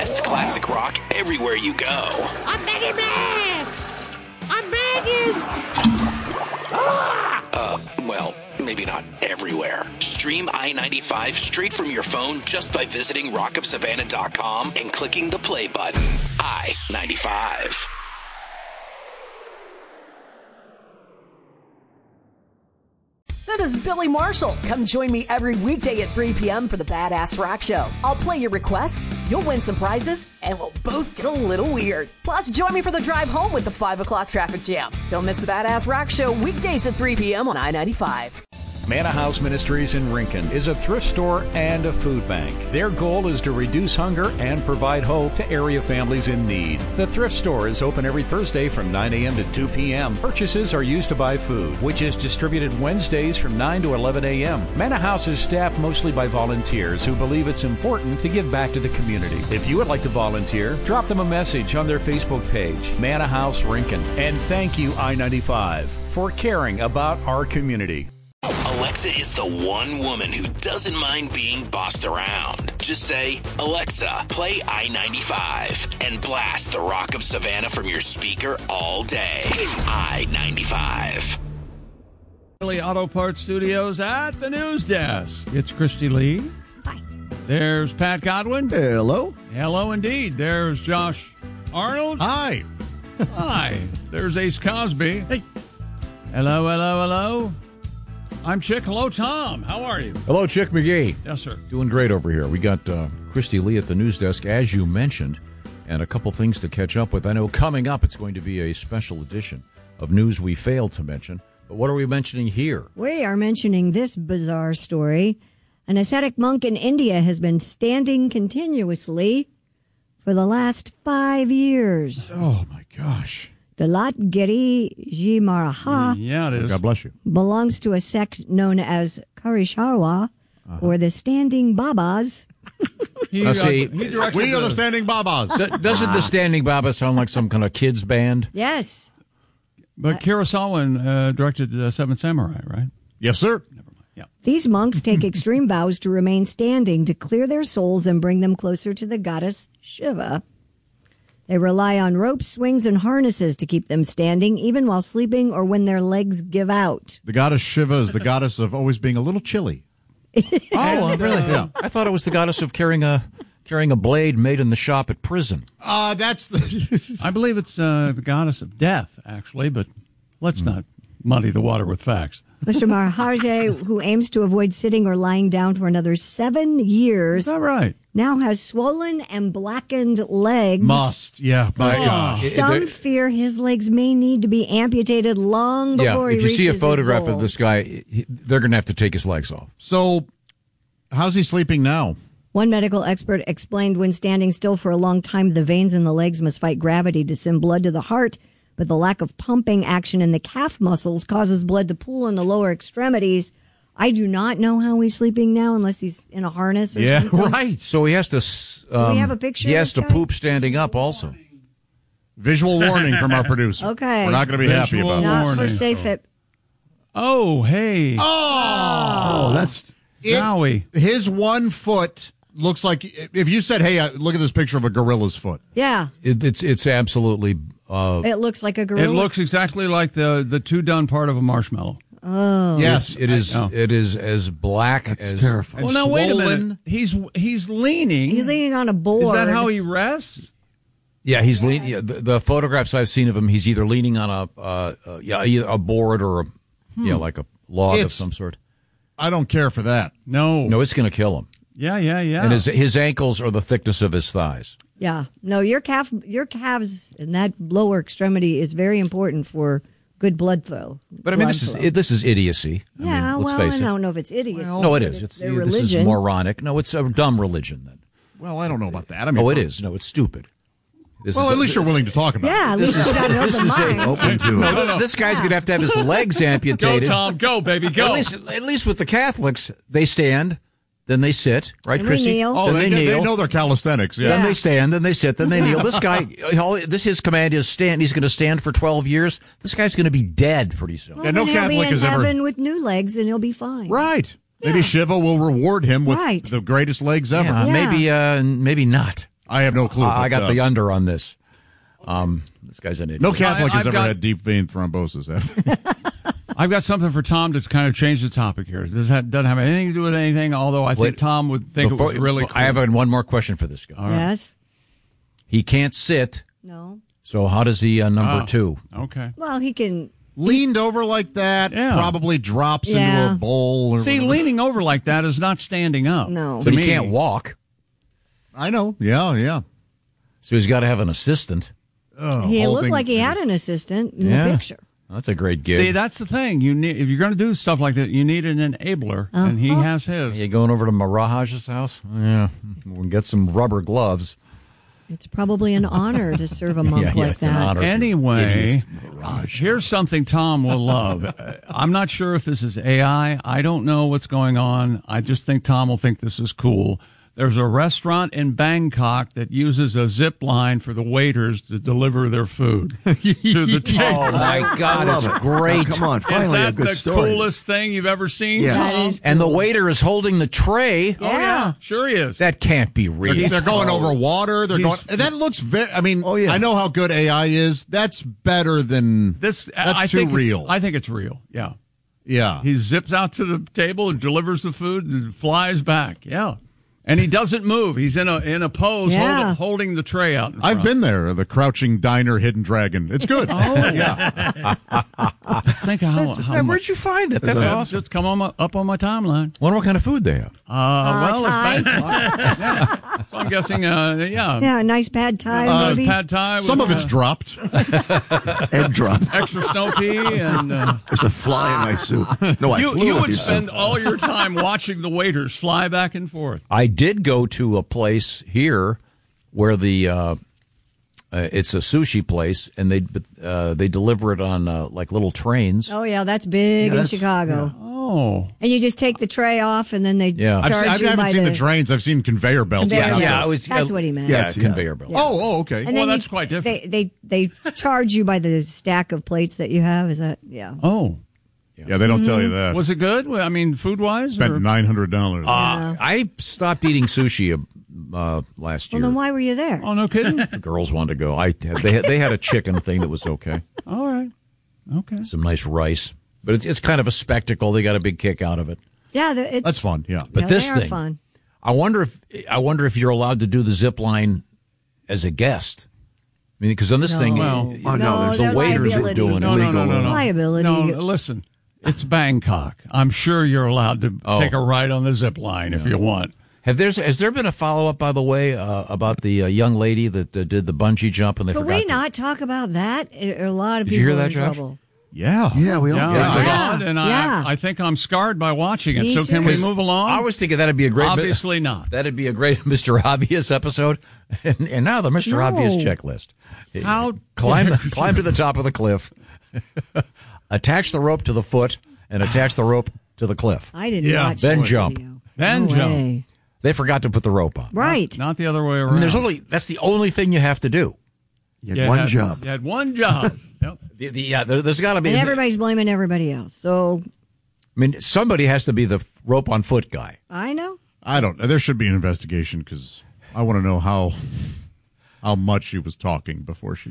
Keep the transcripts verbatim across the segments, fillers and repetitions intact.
best classic rock everywhere you go. I'm begging, man! I'm begging! Ah! Uh, well, maybe not everywhere. Stream I ninety-five straight from your phone just by visiting rock of savannah dot com and clicking the play button. I ninety-five. This is Billy Marshall. Come join me every weekday at three p.m. for the Badass Rock Show. I'll play your requests, you'll win some prizes, and we'll both get a little weird. Plus, join me for the drive home with the five o'clock traffic jam. Don't miss the Badass Rock Show weekdays at three p.m. on I ninety-five. Manna House Ministries in Rincon is a thrift store and a food bank. Their goal is to reduce hunger and provide hope to area families in need. The thrift store is open every Thursday from nine a.m. to two p.m. Purchases are used to buy food, which is distributed Wednesdays from nine to eleven a.m. Manna House is staffed mostly by volunteers who believe it's important to give back to the community. If you would like to volunteer, drop them a message on their Facebook page, Manna House Rincon. And thank you, I ninety-five, for caring about our community. Alexa is the one woman who doesn't mind being bossed around. Just say, Alexa, play I ninety-five, and blast the Rock of Savannah from your speaker all day. I ninety-five. Early Auto Parts Studios at the news desk. It's Christy Lee. Hi. There's Pat Godwin. Hello. Hello indeed. There's Josh Arnold. Hi. Hi. There's Ace Cosby. Hey. Hello, hello, hello. I'm Chick. Hello, Tom. How are you? Hello, Chick McGee. Yes, sir. Doing great over here. We got uh, Christy Lee at the news desk, as you mentioned, and a couple things to catch up with. I know coming up it's going to be a special edition of News We Failed to Mention. But what are we mentioning here? We are mentioning this bizarre story. An ascetic monk in India has been standing continuously for the last five years. Oh, my gosh. Dalat Giri Ji Maraha Yeah, it is. God bless you. belongs to a sect known as Karisharwa, uh-huh. or the Standing Babas. He, Now, uh, see, he directed We are the the- Standing Babas. D- doesn't the Standing Baba sound like some kind of kids band? Yes. But Kurosawa uh, directed uh, Seven Samurai, right? Yes, sir. Never mind. Yeah. These monks take extreme vows to remain standing to clear their souls and bring them closer to the goddess Shiva. They rely on ropes, swings, and harnesses to keep them standing, even while sleeping or when their legs give out. The goddess Shiva is the goddess of always being a little chilly. Oh, really? Yeah. I thought it was the goddess of carrying a carrying a blade made in the shop at prison. Uh, that's the... I believe it's uh, the goddess of death, actually, but let's not muddy the water with facts. Mister Maharaj, who aims to avoid sitting or lying down for another seven years, Is that right? now has swollen and blackened legs. Must. Yeah, my Oh. gosh. It- Some it- fear his legs may need to be amputated long before yeah, he if you see a reaches photograph his of goal. this guy, he- they're going to have to take his legs off. So, how's he sleeping now? One medical expert explained when standing still for a long time, the veins in the legs must fight gravity to send blood to the heart, but the lack of pumping action in the calf muscles causes blood to pool in the lower extremities. I do not know how he's sleeping now unless he's in a harness or Yeah, something. right. So he has to. s- Um, we have a picture He of has to this guy? poop standing up also. Visual warning from our producer. Okay. We're not going to be happy Visual about Not that. for Warning. safe it. Oh, hey. Oh, that's it- Zowie. His one foot looks like, if you said, hey, uh, look at this picture of a gorilla's foot. Yeah, It, it's it's absolutely. Uh, it looks like a gorilla. It looks exactly like the, the two done part of a marshmallow. Oh. Yes. it is. I know. It is as black as. terrifying. Well, now, wait a swollen. minute. He's he's leaning. He's leaning on a board. Is that how he rests? Yeah, he's leaning. Yeah, the, the photographs I've seen of him, he's either leaning on a uh, uh, yeah either a board or a yeah like a log of It's- some sort. I don't care for that. No. No, it's going to kill him. Yeah, yeah, yeah. And his his ankles are the thickness of his thighs. Yeah. No, your calf, your calves and that lower extremity is very important for good blood flow. But I mean, Blood this is flow. it, this is idiocy. I Yeah, mean, let's well, face I it. don't know if it's idiocy. No, it but is. It's their this is religion. moronic. No, it's a dumb religion. Then. Well, I don't know about that. I mean, Oh, it for- is. No, it's stupid. This Well, is at least you're willing to talk about Yeah, at it. least you got an this open is a- mind. Open to No, it. no, this guy's going to have to have his legs Go, amputated. Tom. Go, baby. Go. At least, at least with the Catholics, they stand, then they sit, right, And we Chrissy? kneel. Oh, Then they, they, they kneel. know their calisthenics. Yeah. Then they stand, then they sit, then they kneel. This guy, all- this his command is stand. He's going to stand for twelve years. This guy's going to be dead pretty soon. Well, And no then he'll Catholic be in has ever- heaven with new legs, and he'll be fine. Right. Maybe Shiva will reward him with Right. the greatest legs ever. Yeah, Yeah. maybe, uh, maybe not. I have no clue. Uh, I but, got uh, the under on this. Um, this guy's an idiot. No Catholic I- has I've ever got- had deep vein thrombosis. I've got something for Tom to kind of change the topic here. This ha- doesn't have anything to do with anything, although I think Wait, Tom would think Before- it was really cool. I have one more question for this guy. Yes. He can't sit, No. so how does he uh, number Oh. two? Okay. Well, he can. Leaned over like that, Yeah. probably drops Yeah. into a bowl. Or See, whatever. leaning over like that is not standing up. No. To But he me. can't walk, I know. Yeah, yeah. so he's got to have an assistant. Oh, He whole looked thing- like he had an assistant in Yeah. the picture. That's a great gig. See, that's the thing. You need if you're going to do stuff like that, you need an enabler, and he Uh-huh. has his. you going over to Miraj's house? Yeah, we'll get some rubber gloves. It's probably an honor to serve a monk Yeah, yeah, like it's an that. honor. Anyway, here's something Tom will love. Uh, I'm not sure if this is A I. I don't know what's going on. I just think Tom will think this is cool. There's a restaurant in Bangkok that uses a zip line for the waiters to deliver their food to the table. Oh my God, it's great! Come on, Is finally a that good the story. coolest thing you've ever seen, Yeah. Tom? That is And the cool. waiter is holding the tray. Oh, yeah. Sure he is. That can't be real. They're, they're going over water. They're going. He's- That looks very. I mean, Oh, yeah. I know how good A I is. That's better than This, That's I too think it's- real. I think it's real. Yeah. yeah. He zips out to the table and delivers the food and flies back. Yeah. And he doesn't move. He's in a in a pose Yeah. holding, holding the tray out. in I've front. been there. The Crouching Diner, Hidden Dragon. It's good. Oh yeah. Think of how, how Man, much. where'd you find it? That's That's awesome. Just come on my, up on my timeline. Wonder what kind of food they have. Uh, well, Thai. it's Bangkok. Yeah. So I'm guessing, uh, yeah. Yeah, a nice pad thai, Uh, maybe. pad thai. With, Some of it's uh, dropped. Egg drop. extra snow pea, and uh, There's a fly in my soup. No, I you flew you with would you. spend all your time watching the waiters fly back and forth. I did go to a place here where the uh, uh, it's a sushi place, and they uh, they deliver it on uh, like little trains. Oh, yeah, that's big in that's- Chicago. Oh. And you just take the tray off, and then they Yeah. I've, charge se- I you haven't by seen the, the trains. I've seen conveyor belts. conveyor Yeah, belts. yeah, it was- That's what he meant. Yeah, Yes, yeah. conveyor belt. Oh, oh, okay. And then Well, you- that's quite different. They, they they charge you by the stack of plates that you have. Is that yeah? Oh. Yeah, they don't tell you that. Was it good? I mean, food wise? Spent nine hundred dollars. Uh, I stopped eating sushi uh, last Well, year. then why were you there? Oh, no kidding? The girls wanted to go. I they had, they had a chicken thing that was okay. All right. Okay. Some nice rice, but it's it's kind of a spectacle. They got a big kick out of it. Yeah, the, it's That's fun. Yeah. But yeah, this they are thing, fun. I wonder if I wonder if you're allowed to do the zip line as a guest. I mean, because on this No. thing, Well- you Oh, no, know, there's the they're waiters are liability. doing No, it. no, Legal. no, no, no. Liability. No, listen. It's Bangkok. I'm sure you're allowed to Oh. take a ride on the zip line if you want. Have there's has there been a follow up, by the way, uh, about the uh, young lady that uh, did the bungee jump and they Could forgot? we to- not talk about that? A a lot of Did you people hear are that, in Josh? trouble. Yeah. Yeah, we all Yeah, yeah. I Yeah. saw it, and Yeah. I, I think I'm scarred by watching it. Me so can we too. move along? I was thinking that'd be a great. Obviously not. That'd be a great Mister Obvious episode. And, and now the Mister No. Obvious checklist. How climb dare climb to the top of the cliff, attach the rope to the foot, and attach the rope to the cliff. I didn't Yeah. watch Then that jump. video. Then No jump. way. They forgot to put the rope on. Right. Not the other way around. I mean, there's only that's the only thing you have to do. You had You one had- job. You had one job. Yep. The, the, yeah, there, there's got to be. And everybody's blaming everybody else. So I mean, somebody has to be the rope on foot guy. I know. I don't. There should be an investigation because I want to know how how much she was talking before she.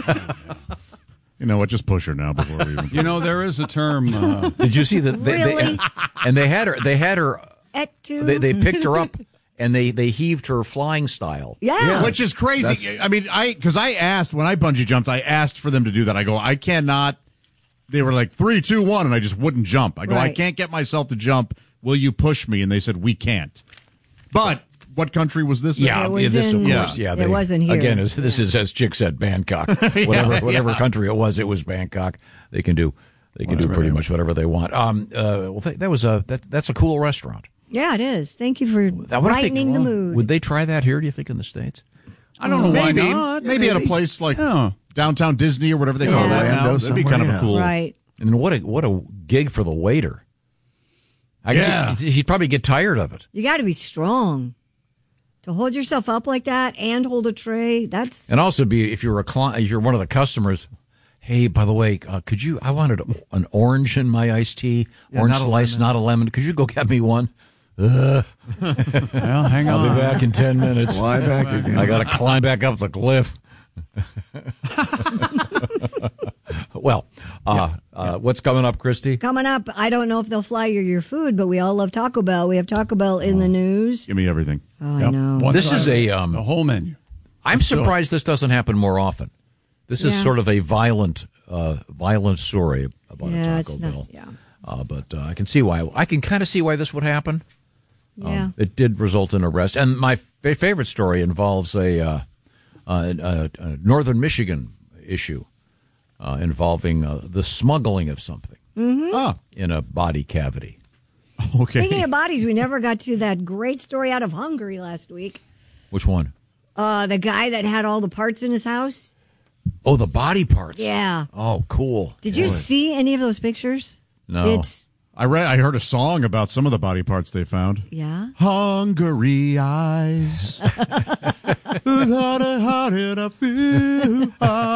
You know what? Just push her now before we even. You know, there is a term. Uh, Did you see that? They, they- Really? and they had her. They had her. Et tu? They, they picked her up and they they heaved her flying style. yeah. Which is crazy. I mean, I because I asked when I bungee jumped, I asked for them to do that. I go, I cannot. They were like three, two, one, and I just wouldn't jump. I go, I Right. can't get myself to jump. Will you push me? And they said we can't. But what country was this? in? Yeah, It was yeah, this, of in- course. Yeah, it they, wasn't here. Again, as, this is as Chick said, Bangkok. Whatever, whatever country it was, it was Bangkok. They can do, they can do pretty much whatever they want. Um, uh, well, th- that was a that, that's a cool restaurant. Yeah, it is. Thank you for I wonder if they- brightening the well, mood. Would they try that here? Do you think in the States? I don't know Maybe, why not. maybe at a place like Yeah. downtown Disney or whatever they call Yeah. that now. Orlando That'd be kind of somewhere, a cool. Right. And then what a what a gig for the waiter. I guess Yeah. he'd, he'd probably get tired of it. You got to be strong to hold yourself up like that and hold a tray. That's And also be if you're a client, if you're one of the customers. Hey, by the way, uh, could you? I wanted an orange in my iced tea, Yeah, orange not a slice, lemon. not a lemon. Could you go get me one? Ugh. Well, hang I'll on. be back in ten minutes. Fly back again. I got to climb back up the cliff. Well, uh, uh, what's coming up, Christy? Coming up, I don't know if they'll fly you your food, but we all love Taco Bell. We have Taco Bell in the news. Give me everything. Oh, I Yep. know. One This side, is a, um, the whole menu. I'm Let's do it. surprised this doesn't happen more often. This is Yeah. sort of a violent, uh, violent story about Yeah, a Taco it's not- Bell. yeah. Uh, but uh, I can see why. I can kind of see why this would happen. Yeah. Um, it did result in arrest. And my fa- favorite story involves a, uh, uh, a, a northern Michigan issue uh, involving uh, the smuggling of something Ah, in a body cavity. okay. Speaking of bodies, we never got to that great story out of Hungary last week. Which one? Uh, the guy that had all the parts in his house. Oh, the body parts. Yeah. Oh, cool. Did you Boy. see any of those pictures? No. It's, I read. I heard a song about some of the body parts they found. yeah. Hungry eyes. How did I feel?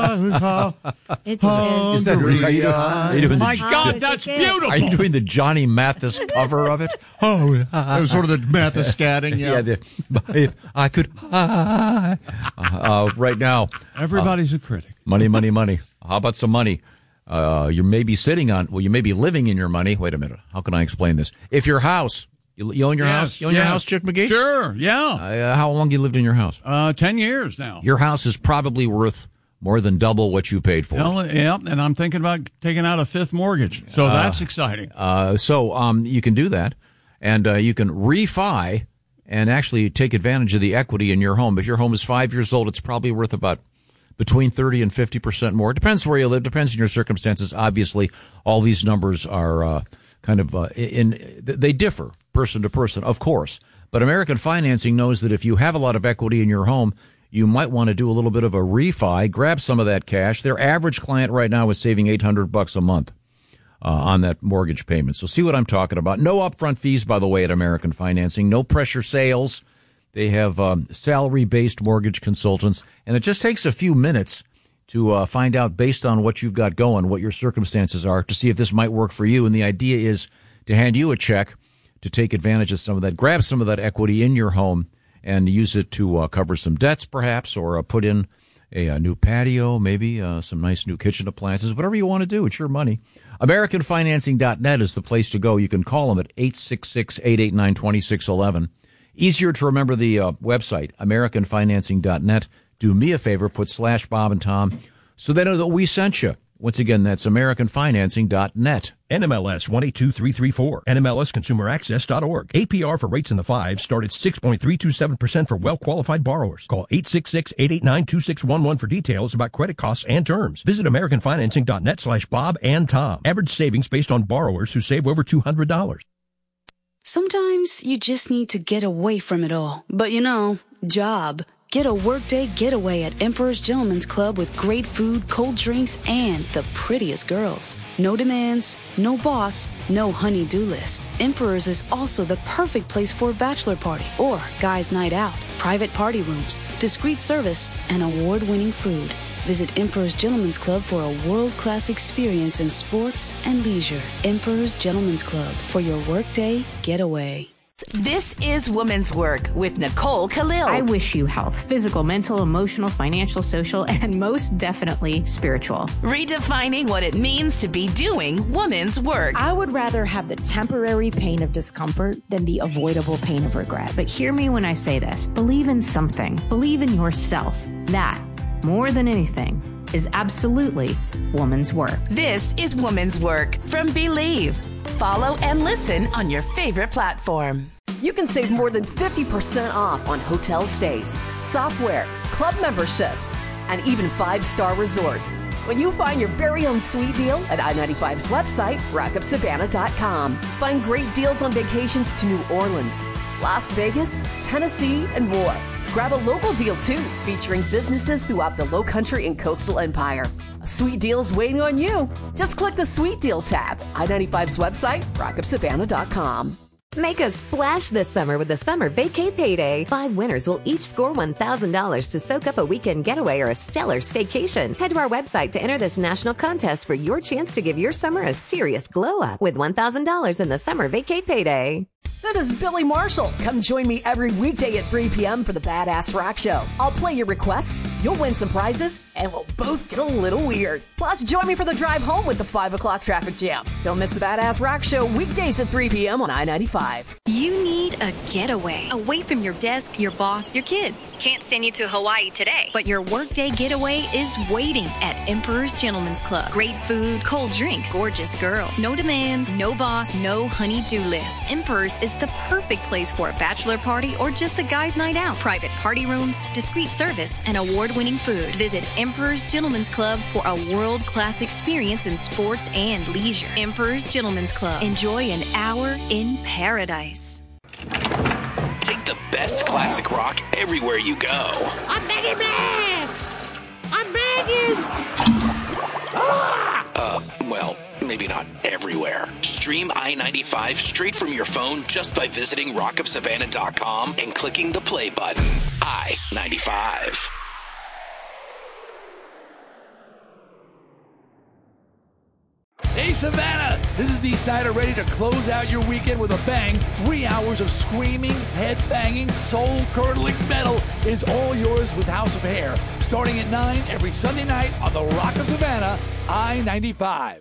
It's, Oh, it's Is that, is, are you doing, are you doing My the, God, it's that's okay. beautiful. Are you doing the Johnny Mathis cover of it? Oh, It was sort of the Mathis scatting. Yeah. yeah. The, if I could, uh, uh, right now, Everybody's a critic. money, money, money. How about some money? Uh, you may be sitting on, well, you may be living in your money. Wait a minute. How can I explain this? If your house, you, you own your house, you own your yes. house, Chick McGee? Sure, yeah. Uh, how long you lived in your house? Uh, ten years now. Your house is probably worth more than double what you paid for. Well, yeah, and I'm thinking about taking out a fifth mortgage, so that's exciting. Uh, so um, you can do that, and uh, you can refi and actually take advantage of the equity in your home. If your home is five years old, it's probably worth about between thirty and fifty percent more. It depends where you live, depends on your circumstances. Obviously, all these numbers are uh, kind of, uh, in, they differ person to person, of course. But American Financing knows that if you have a lot of equity in your home, you might want to do a little bit of a refi, grab some of that cash. Their average client right now is saving eight hundred bucks a month uh, on that mortgage payment. So see what I'm talking about. No upfront fees, by the way, at American Financing. No pressure sales. They have um, salary-based mortgage consultants, and it just takes a few minutes to uh, find out, based on what you've got going, what your circumstances are, to see if this might work for you. And the idea is to hand you a check to take advantage of some of that, grab some of that equity in your home and use it to uh, cover some debts, perhaps, or uh, put in a, a new patio, maybe uh, some nice new kitchen appliances, whatever you want to do. It's your money. American Financing dot net is the place to go. You can call them at eight six six, eight eight nine, two six one one. Easier to remember the uh, website, American Financing dot net. Do me a favor, put slash Bob and Tom so they know that we sent you. Once again, that's American Financing dot net. N M L S one eight two three three four. N M L S Consumer Access dot org. A P R for rates in the fives start at six point three two seven percent for well-qualified borrowers. Call eight six six, eight eight nine, two six one one for details about credit costs and terms. Visit American Financing dot net slash Bob and Tom. Average savings based on borrowers who save over two hundred dollars. Sometimes you just need to get away from it all. But you know, job. Get a workday getaway at Emperor's Gentleman's Club with great food, cold drinks, and the prettiest girls. No demands, no boss, no honey-do list. Emperor's is also the perfect place for a bachelor party or guys' night out. Private party rooms, discreet service, and award-winning food. Visit Emperor's Gentleman's Club for a world-class experience in sports and leisure. Emperor's Gentleman's Club for your workday getaway. This is Woman's Work with Nicole Khalil. I wish you health, physical, mental, emotional, financial, social, and most definitely spiritual. Redefining what it means to be doing woman's work. I would rather have the temporary pain of discomfort than the avoidable pain of regret. But hear me when I say this. Believe in something. Believe in yourself. That, more than anything, is absolutely woman's work. This is Woman's Work from Believe. Follow and listen on your favorite platform. You can save more than fifty percent off on hotel stays, software, club memberships, and even five-star resorts when you find your very own sweet deal at I ninety-five's website, rock up savannah dot com. Find great deals on vacations to New Orleans, Las Vegas, Tennessee, and more. Grab a local deal, too, featuring businesses throughout the Lowcountry and Coastal Empire. A sweet deal's waiting on you. Just click the Sweet Deal tab. I ninety-five's website, rock up savannah dot com. Make a splash this summer with the Summer Vacay Payday. Five winners will each score one thousand dollars to soak up a weekend getaway or a stellar staycation. Head to our website to enter this national contest for your chance to give your summer a serious glow up with one thousand dollars in the Summer Vacay Payday. This is Billy Marshall. Come join me every weekday at three p.m. for the Badass Rock Show. I'll play your requests, you'll win some prizes, and we'll both get a little weird. Plus, join me for the drive home with the five o'clock traffic jam. Don't miss the Badass Rock Show weekdays at three p.m. on I ninety-five. You need a getaway. Away from your desk, your boss, your kids. Can't send you to Hawaii today, but your workday getaway is waiting at Emperor's Gentleman's Club. Great food, cold drinks, gorgeous girls. No demands, no boss, no honey-do list. Emperor's is the perfect place for a bachelor party or just a guy's night out. Private party rooms, discreet service, and award-winning food. Visit Emperor's Gentleman's Club for a world-class experience in sports and leisure. Emperor's Gentleman's Club. Enjoy an hour in paradise. Take the best classic rock everywhere you go. I'm begging man! I'm begging! Ah! Uh, well, maybe not everywhere. Stream I ninety-five straight from your phone just by visiting rock of savannah dot com and clicking the play button. I ninety-five. Hey, Savannah! This is Dee Snider, ready to close out your weekend with a bang. Three hours of screaming, head-banging, soul-curdling metal is all yours with House of Hair. Starting at nine every Sunday night on the Rock of Savannah, I ninety-five.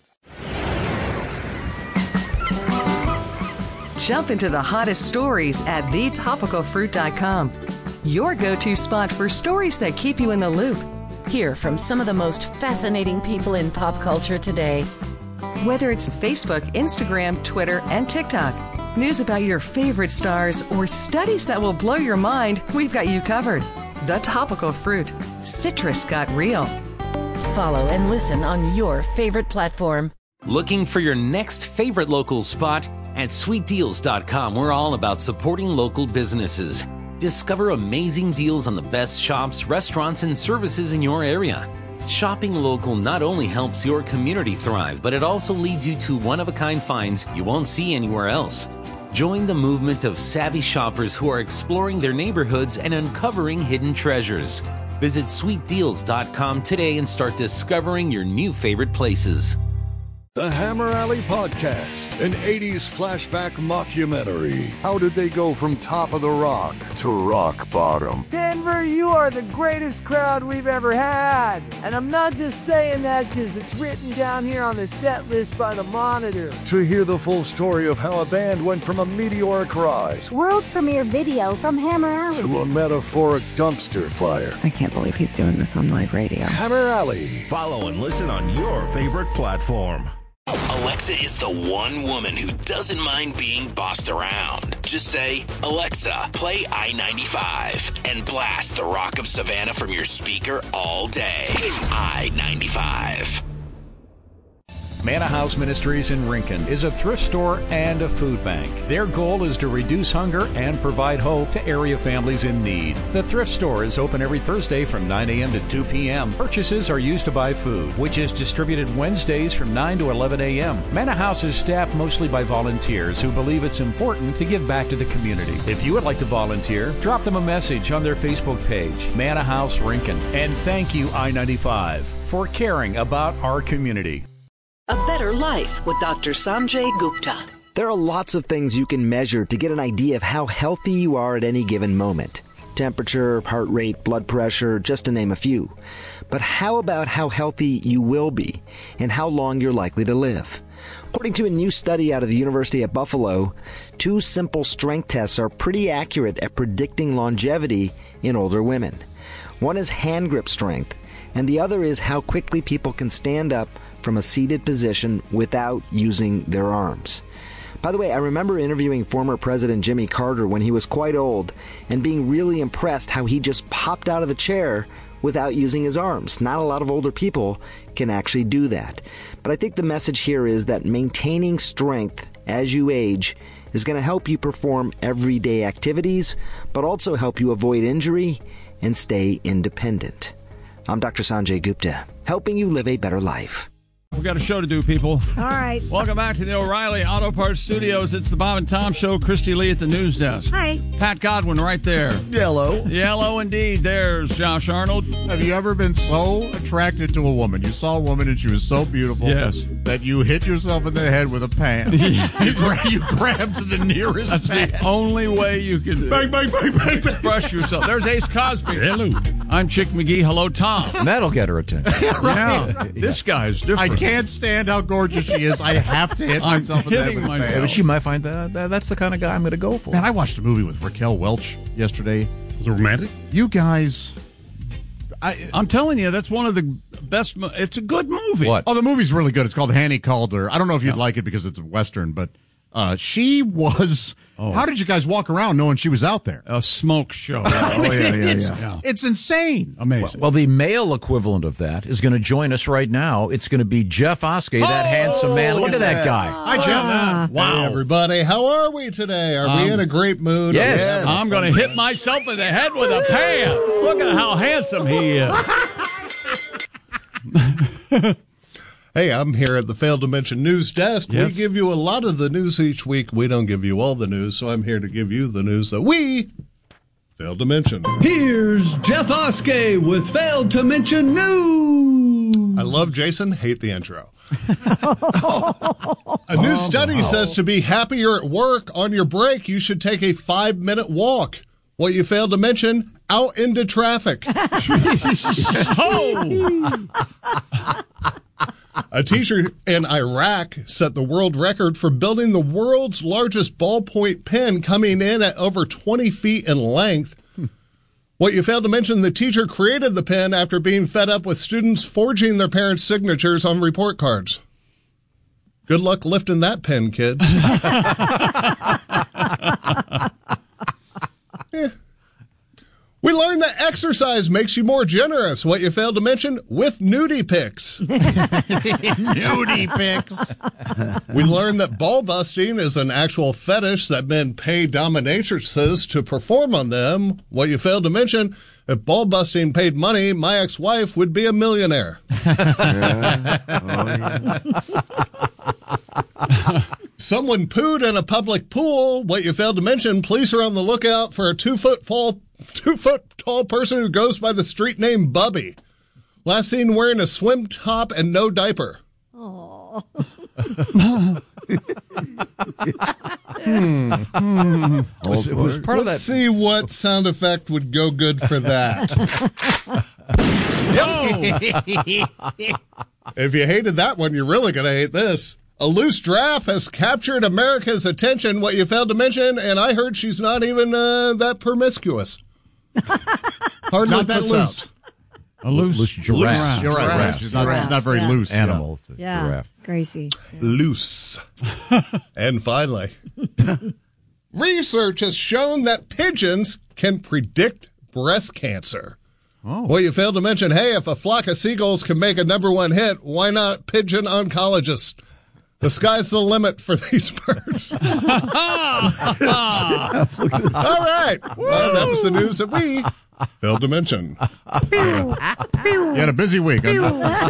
Jump into the hottest stories at the topical fruit dot com. Your go-to spot for stories that keep you in the loop. Hear from some of the most fascinating people in pop culture today. Whether it's Facebook, Instagram, Twitter, and TikTok, news about your favorite stars, or studies that will blow your mind, we've got you covered. The Topical Fruit. Citrus got real. Follow and listen on your favorite platform. Looking for your next favorite local spot? At sweet deals dot com, we're all about supporting local businesses. Discover amazing deals on the best shops, restaurants, and services in your area. Shopping local not only helps your community thrive, but it also leads you to one-of-a-kind finds you won't see anywhere else. Join the movement of savvy shoppers who are exploring their neighborhoods and uncovering hidden treasures. Visit sweet deals dot com today and start discovering your new favorite places. The Hammer Alley Podcast, an eighties flashback mockumentary. How did they go from top of the rock to rock bottom? Denver, you are the greatest crowd we've ever had. And I'm not just saying that because it's written down here on the set list by the Monitor. To hear the full story of how a band went from a meteoric rise, world premiere video from Hammer Alley, to a metaphoric dumpster fire. I can't believe he's doing this on live radio. Hammer Alley. Follow and listen on your favorite platform. Alexa is the one woman who doesn't mind being bossed around. Just say, Alexa, play I ninety-five, and blast the Rock of Savannah from your speaker all day. I ninety-five. Manna House Ministries in Rincon is a thrift store and a food bank. Their goal is to reduce hunger and provide hope to area families in need. The thrift store is open every Thursday from nine a.m. to two p.m. Purchases are used to buy food, which is distributed Wednesdays from nine to eleven a.m. Manna House is staffed mostly by volunteers who believe it's important to give back to the community. If you would like to volunteer, drop them a message on their Facebook page, Manna House Rincon. And thank you, I ninety-five, for caring about our community. A Better Life with Doctor Sanjay Gupta. There are lots of things you can measure to get an idea of how healthy you are at any given moment. Temperature, heart rate, blood pressure, just to name a few. But how about how healthy you will be and how long you're likely to live? According to a new study out of the University at Buffalo, two simple strength tests are pretty accurate at predicting longevity in older women. One is hand grip strength, and the other is how quickly people can stand up from a seated position without using their arms. By the way, I remember interviewing former President Jimmy Carter when he was quite old and being really impressed how he just popped out of the chair without using his arms. Not a lot of older people can actually do that. But I think the message here is that maintaining strength as you age is going to help you perform everyday activities, but also help you avoid injury and stay independent. I'm Doctor Sanjay Gupta, helping you live a better life. We got a show to do, people. All right. Welcome back to the O'Reilly Auto Parts Studios. It's the Bob and Tom Show. Christy Lee at the news desk. Hi. Pat Godwin right there. Yellow. Yellow indeed. There's Josh Arnold. Have you ever been so attracted to a woman? You saw a woman and she was so beautiful yes. that you hit yourself in the head with a pan. you, gra- you grabbed the nearest That's pan. the only way you can bang, bang, bang, bang, bang. express yourself. There's Ace Cosby. Hello. I'm Chick McGee. Hello, Tom. That'll get her attention. right. Yeah, this guy's different. I can't stand how gorgeous she is. I have to hit I'm myself in the head with a myself. pan. But she might find that, that that's the kind of guy I'm going to go for. Man, I watched a movie with Raquel Welch yesterday. Was it romantic? You guys... I, I'm telling you, that's one of the best... Mo- it's a good movie. What? Oh, the movie's really good. It's called Hanny Calder. I don't know if you'd Yeah. like it because it's a Western, but uh, she was... Oh. How did you guys walk around knowing she was out there? A smoke show. oh, yeah, yeah, it's, yeah. It's insane. Amazing. Well, well, the male equivalent of that is going to join us right now. It's going to be Jeff Oskey, that Oh, handsome man. Look at that guy. Hi, Jeff. Ah. Wow. Hey, everybody. How are we today? Are Um, we in a great mood? Yes. Are we I'm going to hit myself in the head with a pan. Look at how handsome he is. Hey, I'm here at the Failed to Mention News Desk. Yes. We give you a lot of the news each week. We don't give you all the news, so I'm here to give you the news that we failed to mention. Here's Jeff Oskey with Failed to Mention News. I love Jason, hate the intro. A new study says to be happier at work on your break, you should take a five-minute walk. What you failed to mention, out into traffic. Oh! A teacher in Iraq set the world record for building the world's largest ballpoint pen, coming in at over twenty feet in length. What you failed to mention, the teacher created the pen after being fed up with students forging their parents' signatures on report cards. Good luck lifting that pen, kids. Yeah. We learned that exercise makes you more generous. What you failed to mention, with nudie pics. Nudie pics. We learned that ball busting is an actual fetish that men pay dominatrixes to perform on them. What you failed to mention, if ball busting paid money, my ex-wife would be a millionaire. Yeah. Oh, yeah. Someone pooed in a public pool. What you failed to mention, police are on the lookout for a two-foot tall, two-foot tall person who goes by the street name Bubby. Last seen wearing a swim top and no diaper. Oh. hmm. Hmm. Was, was part of Let's that. see what sound effect would go good for that. Yep. If you hated that one, you're really going to hate this. A loose giraffe has captured America's attention, what you failed to mention, and I heard she's not even uh, that promiscuous. Hardly Not that puts loose. out. A loose, Loose giraffe. You're right. Giraffe. She's not, she's not very Yeah. loose. Animal. It's a Yeah. giraffe. Gracie. Yeah. Loose. And finally, research has shown that pigeons can predict breast cancer. Oh. Well, you failed to mention, hey, if a flock of seagulls can make a number one hit, why not pigeon oncologist? The sky's the limit for these birds. All right. Well, that was the news that we failed to mention. You had a busy week. Huh?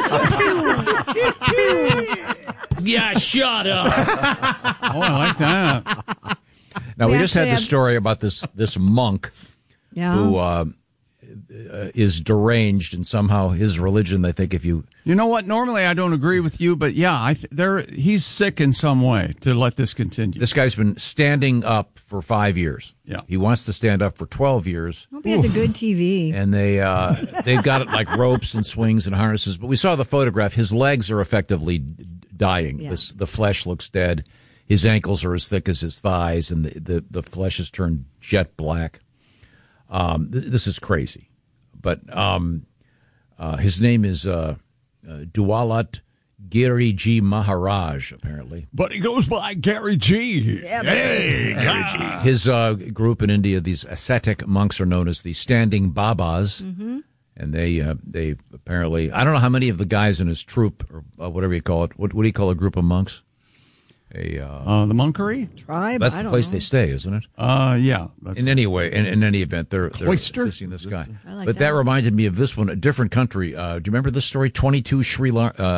Yeah, shut up. Oh, I like that. Now, we, We just had actually this have- story about this this monk Yeah. who uh, uh, is deranged, and somehow his religion, they think if you... You know what? Normally, I don't agree with you, but yeah, I th- there he's sick in some way to let this continue. This guy's been standing up for five years. Yeah. He wants to stand up for twelve years. Hope he has a good T V. And they, uh, they've got it like ropes and swings and harnesses. But we saw the photograph. His legs are effectively d- dying. Yeah. This, the flesh looks dead. His ankles are as thick as his thighs, and the, the, the flesh has turned jet black. Um, th- this is crazy. But um, uh, his name is uh, uh, Duwalat Giriji Maharaj, apparently. But he goes by Gary G. Yeah, Hey, Gary G. His uh, group in India, these ascetic monks, are known as the Standing Babas. Mm-hmm. And they uh, they apparently, I don't know how many of the guys in his troop, or uh, whatever you call it, what, what do you call a group of monks? A uh, Uh, the monkery? Tribe? That's I the don't place know. they stay, isn't it? Uh, yeah. That's In any way, in, in any event, they're, they're Cloister? assisting this guy. I like but that. that. reminded me of this one, a different country. Uh, do you remember this story? twenty-two Sri Lanka. Uh,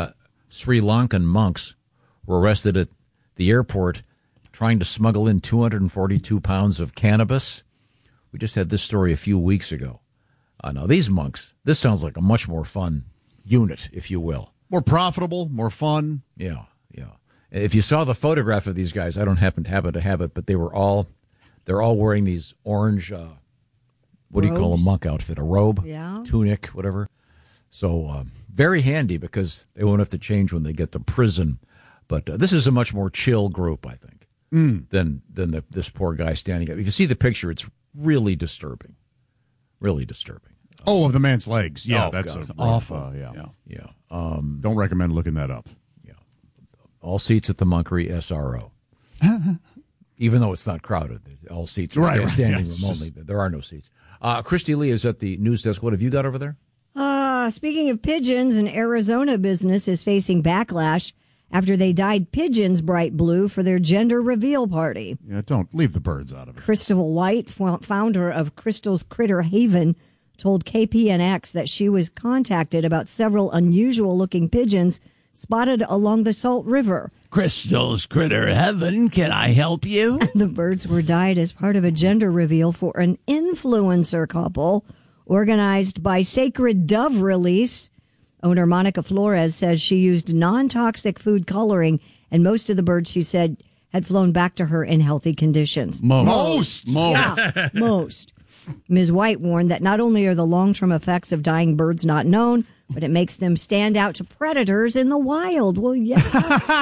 Sri Lankan monks were arrested at the airport trying to smuggle in two hundred forty-two pounds of cannabis. We just had this story a few weeks ago. Uh, now, these monks, this sounds like a much more fun unit, if you will. More profitable, more fun. Yeah, yeah. If you saw the photograph of these guys, I don't happen to happen to have it, but they were all, they're all wearing these orange, uh, what Robes. do you call a monk outfit? A robe? Yeah. Tunic, whatever. So uh, very handy because they won't have to change when they get to prison. But uh, this is a much more chill group, I think, mm. than than the, this poor guy standing up. If you see the picture, it's really disturbing. Really disturbing. Oh, of the man's legs. Yeah, oh, that's God, a awful. Rough, uh, yeah. Yeah. yeah. Um, Don't recommend looking that up. Yeah. All seats at the Monkery S R O. Even though it's not crowded, all seats are right, standing right. room only. But there are no seats. Uh, Christy Lee is at the news desk. What have you got over there? Uh, speaking of pigeons, an Arizona business is facing backlash after they dyed pigeons bright blue for their gender reveal party. Yeah, don't leave the birds out of it. Crystal White, founder of Crystal's Critter Haven, told K P N X that she was contacted about several unusual-looking pigeons spotted along the Salt River. Crystal's Critter Heaven, can I help you? The birds were dyed as part of a gender reveal for an influencer couple organized by Sacred Dove Release. Owner Monica Flores says she used non-toxic food coloring, and most of the birds, she said, had flown back to her in healthy conditions. Most! Most! Yeah, most. Miz White warned that not only are the long-term effects of dying birds not known, but it makes them stand out to predators in the wild. Well, yeah.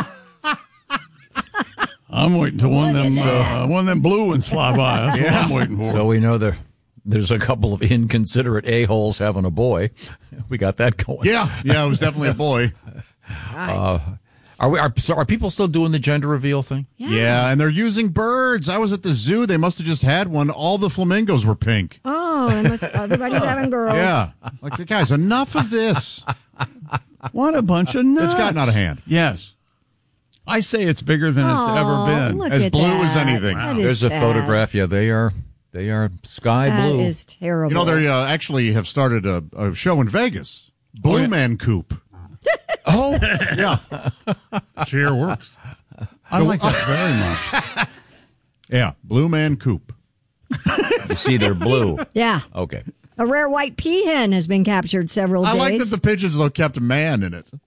I'm waiting till one of them, uh, one of them blue ones fly by. That's yeah. what I'm waiting for. So we know there, there's a couple of inconsiderate a-holes having a boy. We got that going. Yeah, yeah, it was definitely a boy. Uh, are we? Are, so are people still doing the gender reveal thing? Yeah. yeah, and they're using birds. I was at the zoo. They must have just had one. All the flamingos were pink. Oh, and let's, everybody's having girls. Yeah. Like, guys, enough of this. What a bunch of nuts. It's gotten out of hand. Yes. I say it's bigger than it's oh, ever been. Look as at blue that. as anything. That There's is a sad. photograph. Yeah, they are. They are sky That blue. That is terrible. You know, they uh, actually have started a, a show in Vegas. Blue Oh, yeah. Man Coop. Oh, yeah. Cheer works. I like that very much. Yeah, Blue Man Coop. You see, they're blue. Yeah. Okay. A rare white peahen has been captured several I days. like that the pigeons, though, kept a man in it.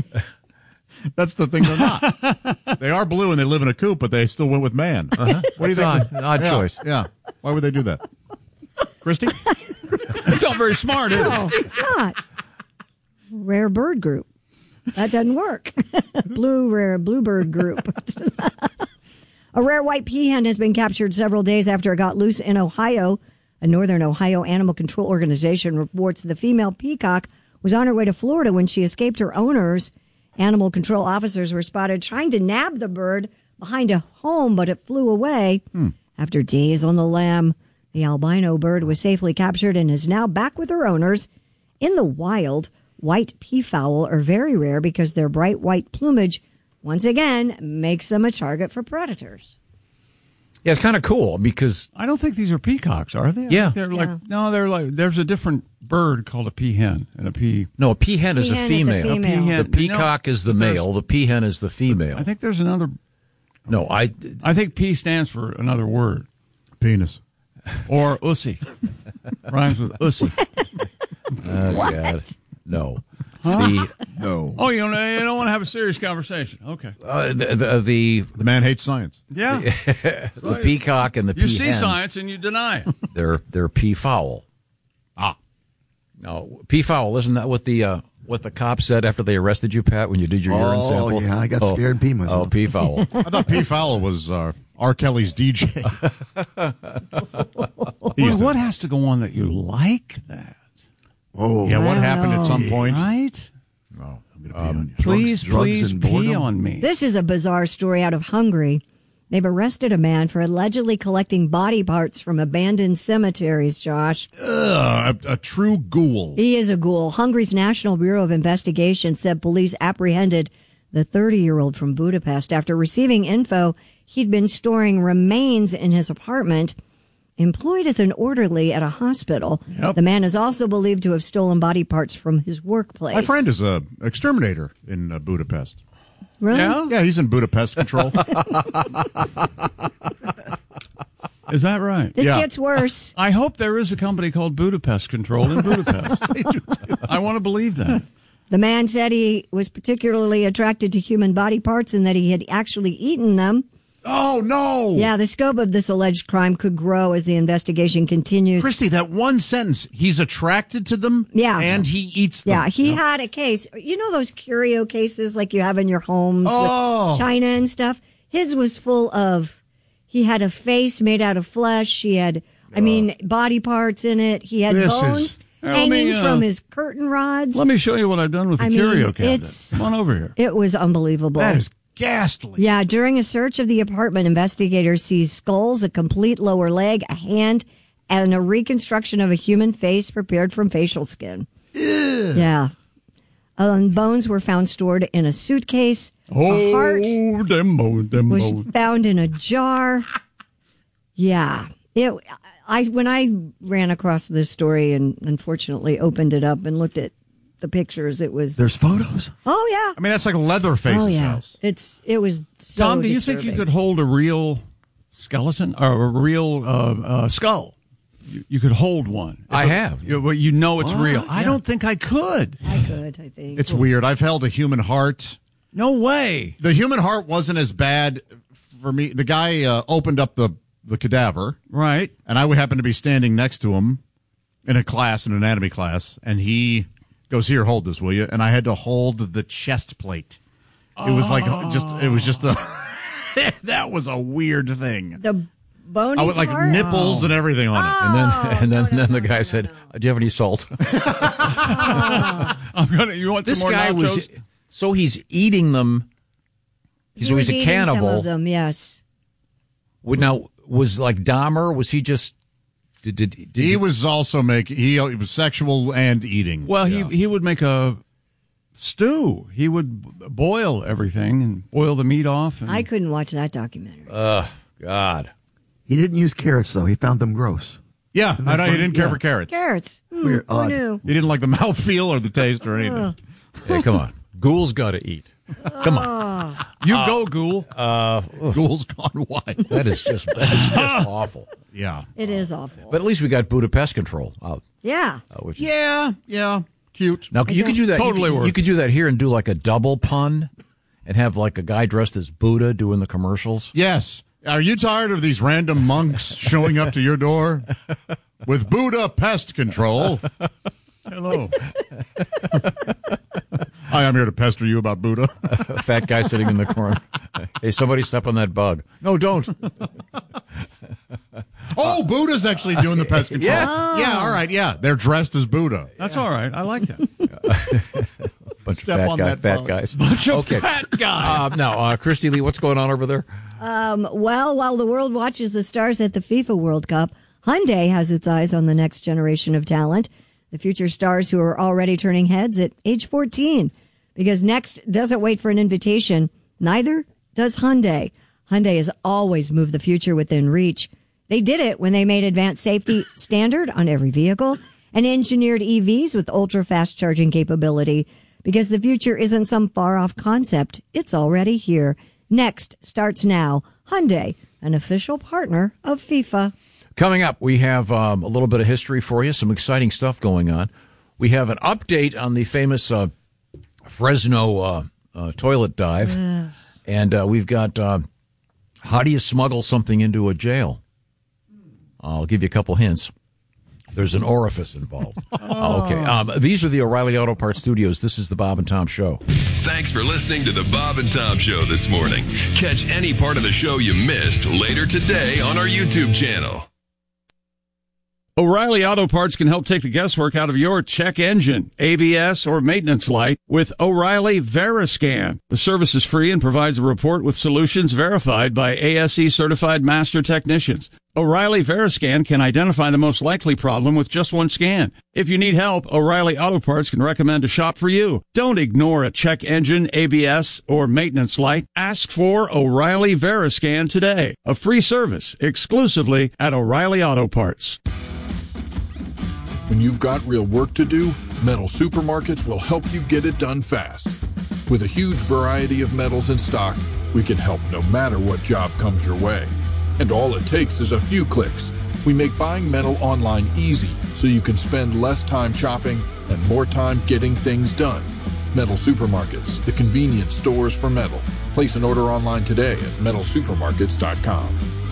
That's the thing they're not. They are blue and they live in a coop, but they still went with man. Uh-huh. What do you That's think? Odd, odd yeah, choice. Yeah. Why would they do that? Christy? It's not very smart, is it? No, it's not. Rare bird group. That doesn't work. Blue rare bluebird group. A rare white peahen has been captured several days after it got loose in Ohio. A Northern Ohio animal control organization reports the female peacock was on her way to Florida when she escaped her owners. Animal control officers were spotted trying to nab the bird behind a home, but it flew away. Hmm. After days on the lam, the albino bird was safely captured and is now back with her owners. In the wild, white peafowl are very rare because their bright white plumage, once again, makes them a target for predators. Yeah, it's kind of cool because I don't think these are peacocks, are they? I Yeah. think they're Yeah. like no, they're like there's a different bird called a peahen and a pea. no, a peahen is a Peahen is a female. female. Peahen- The peacock no, is the there's- male. The peahen is the female. I think there's another. no, I. I think P stands for another word Penis. or ussy. Rhymes with ussy. Oh, God. No. Huh? The No. Oh, you don't, you don't want to have a serious conversation. Okay. uh, the, the the The man hates science. Yeah. the peacock and the You peahen. see science and you deny it. They're they're peafowl. Ah. No, peafowl. Isn't that what the uh, what the cop said after they arrested you, Pat, when you did your urine Oh, sample? yeah, I got oh, scared and peed myself. Oh, peafowl. I thought Peafowl was uh, R. Kelly's D J. He Well, used to- what has to go on that you like that? Oh, yeah, what I don't happened know. at some point? Right? Oh, I'm gonna pee on you. Please, drugs please and pee boredom? on me. This is a bizarre story out of Hungary. They've arrested a man for allegedly collecting body parts from abandoned cemeteries, Josh. Ugh, a, a true ghoul. He is a ghoul. Hungary's National Bureau of Investigation said police apprehended the thirty-year-old from Budapest after receiving info he'd been storing remains in his apartment. employed as an orderly at a hospital. Yep. The man is also believed to have stolen body parts from his workplace. My friend is a exterminator in uh, Budapest. Really? Yeah? Yeah, he's in Budapest control. Is that right? This gets worse. I hope there is a company called Budapest Control in Budapest. I want to believe that. The man said he was particularly attracted to human body parts and that he had actually eaten them. Oh, no. Yeah, the scope of this alleged crime could grow as the investigation continues. Christy, that one sentence, he's attracted to them Yeah. and he eats them. Yeah, he had a case. You know those curio cases like you have in your homes Oh. with china and stuff? His was full of, he had a face made out of flesh. He had, I mean, body parts in it. He had This bones is- Let hanging me, uh, from his curtain rods. Let me show you what I've done with the I mean, curio cabinet. it's- Come on over here. It was unbelievable. That is ghastly. Yeah, during a search of the apartment, investigators seized skulls, a complete lower leg, a hand, and a reconstruction of a human face prepared from facial skin. Ew. Yeah. Um, bones were found stored in a suitcase. Oh, a heart them bones, them was bones. found in a jar. Yeah. It. I when I ran across this story and unfortunately opened it up and looked at the pictures, it was. There's photos. Oh yeah. I mean, that's like Leatherface's Oh yeah. house. It's it was. So Tom, do you think you disturbing. could hold a real skeleton or a real uh, uh, skull? You, you could hold one. I If a- have. You, well, you know it's What? real. I Yeah. don't think I could. I could. I think It's weird. I've held a human heart. No way. The human heart wasn't as bad for me. The guy uh, opened up the, the cadaver. Right. And I would happen to be standing next to him in a class, an anatomy class, and he goes, "Here, hold this, will you?" And I had to hold the chest plate. It was like just, it was just a, that was a weird thing. the bony I would like part? nipples and everything on it. And then, and then, then the guy said, "Do you have any salt?" I'm gonna. You want This some more guy nachos? was so he's eating them. He So was he's a eating cannibal. Some of them, yes. Would now was like Dahmer? Was he just? Did, did, did He was also making, he, he was sexual and eating. Well, Yeah. he he would make a stew. He would boil everything and boil the meat off. And, I couldn't watch that documentary. Ugh, God. He didn't use carrots, though. He found them gross. Yeah, I know he didn't care Yeah. for carrots. Carrots. Hmm, Weird, who odd. knew? He didn't like the mouthfeel or the taste or anything. Ugh. Hey, come on. Ghoul's got to eat. Come on. you go, Ghoul. Uh, Ghoul's gone wild. that is just that is just awful. Yeah. It is awful. But at least we got Budapest Control out. Yeah. Uh, which Yeah, yeah. Cute. Now you could do that. Totally you, could, worth you could do that here and do like a double pun, and have like a guy dressed as Buddha doing the commercials. Yes. Are you tired of these random monks showing up to your door with Buddha pest control? Hello. Hi, I'm here to pester you about Buddha. A fat guy sitting in the corner. Hey, somebody step on that bug. No, don't. Oh, Buddha's actually doing the pest control. Yeah. Yeah, all right, yeah. They're dressed as Buddha. That's all right. I like that. Bunch Step of fat, on guy, that fat bug. guys. Bunch of okay. fat guys. Uh, now, uh, Christy Lee, what's going on over there? Um, well, while the world watches the stars at the FIFA World Cup, Hyundai has its eyes on the next generation of talent, the future stars who are already turning heads at age fourteen. Because Next doesn't wait for an invitation, neither does Hyundai. Hyundai has always moved the future within reach. They did it when they made advanced safety standard on every vehicle and engineered E Vs with ultra-fast charging capability. Because the future isn't some far-off concept, it's already here. Next starts now. Hyundai, an official partner of FIFA. Coming up, we have um, a little bit of history for you, some exciting stuff going on. We have an update on the famous uh, Fresno uh, uh, toilet dive. Ugh. And uh, we've got uh, how do you smuggle something into a jail? I'll give you a couple hints. There's an orifice involved. Oh. Okay. Um, these are the O'Reilly Auto Parts Studios. This is the Bob and Tom Show. Thanks for listening to the Bob and Tom Show this morning. Catch any part of the show you missed later today on our YouTube channel. O'Reilly Auto Parts can help take the guesswork out of your check engine, A B S, or maintenance light with O'Reilly Veriscan. The service is free and provides a report with solutions verified by A S E certified master technicians. O'Reilly Veriscan can identify the most likely problem with just one scan. If you need help, O'Reilly Auto Parts can recommend a shop for you. Don't ignore a check engine, A B S, or maintenance light. Ask for O'Reilly Veriscan today. A free service exclusively at O'Reilly Auto Parts. When you've got real work to do, Metal Supermarkets will help you get it done fast. With a huge variety of metals in stock, we can help no matter what job comes your way. And all it takes is a few clicks. We make buying metal online easy so you can spend less time shopping and more time getting things done. Metal Supermarkets, the convenience stores for metal. Place an order online today at metal supermarkets dot com.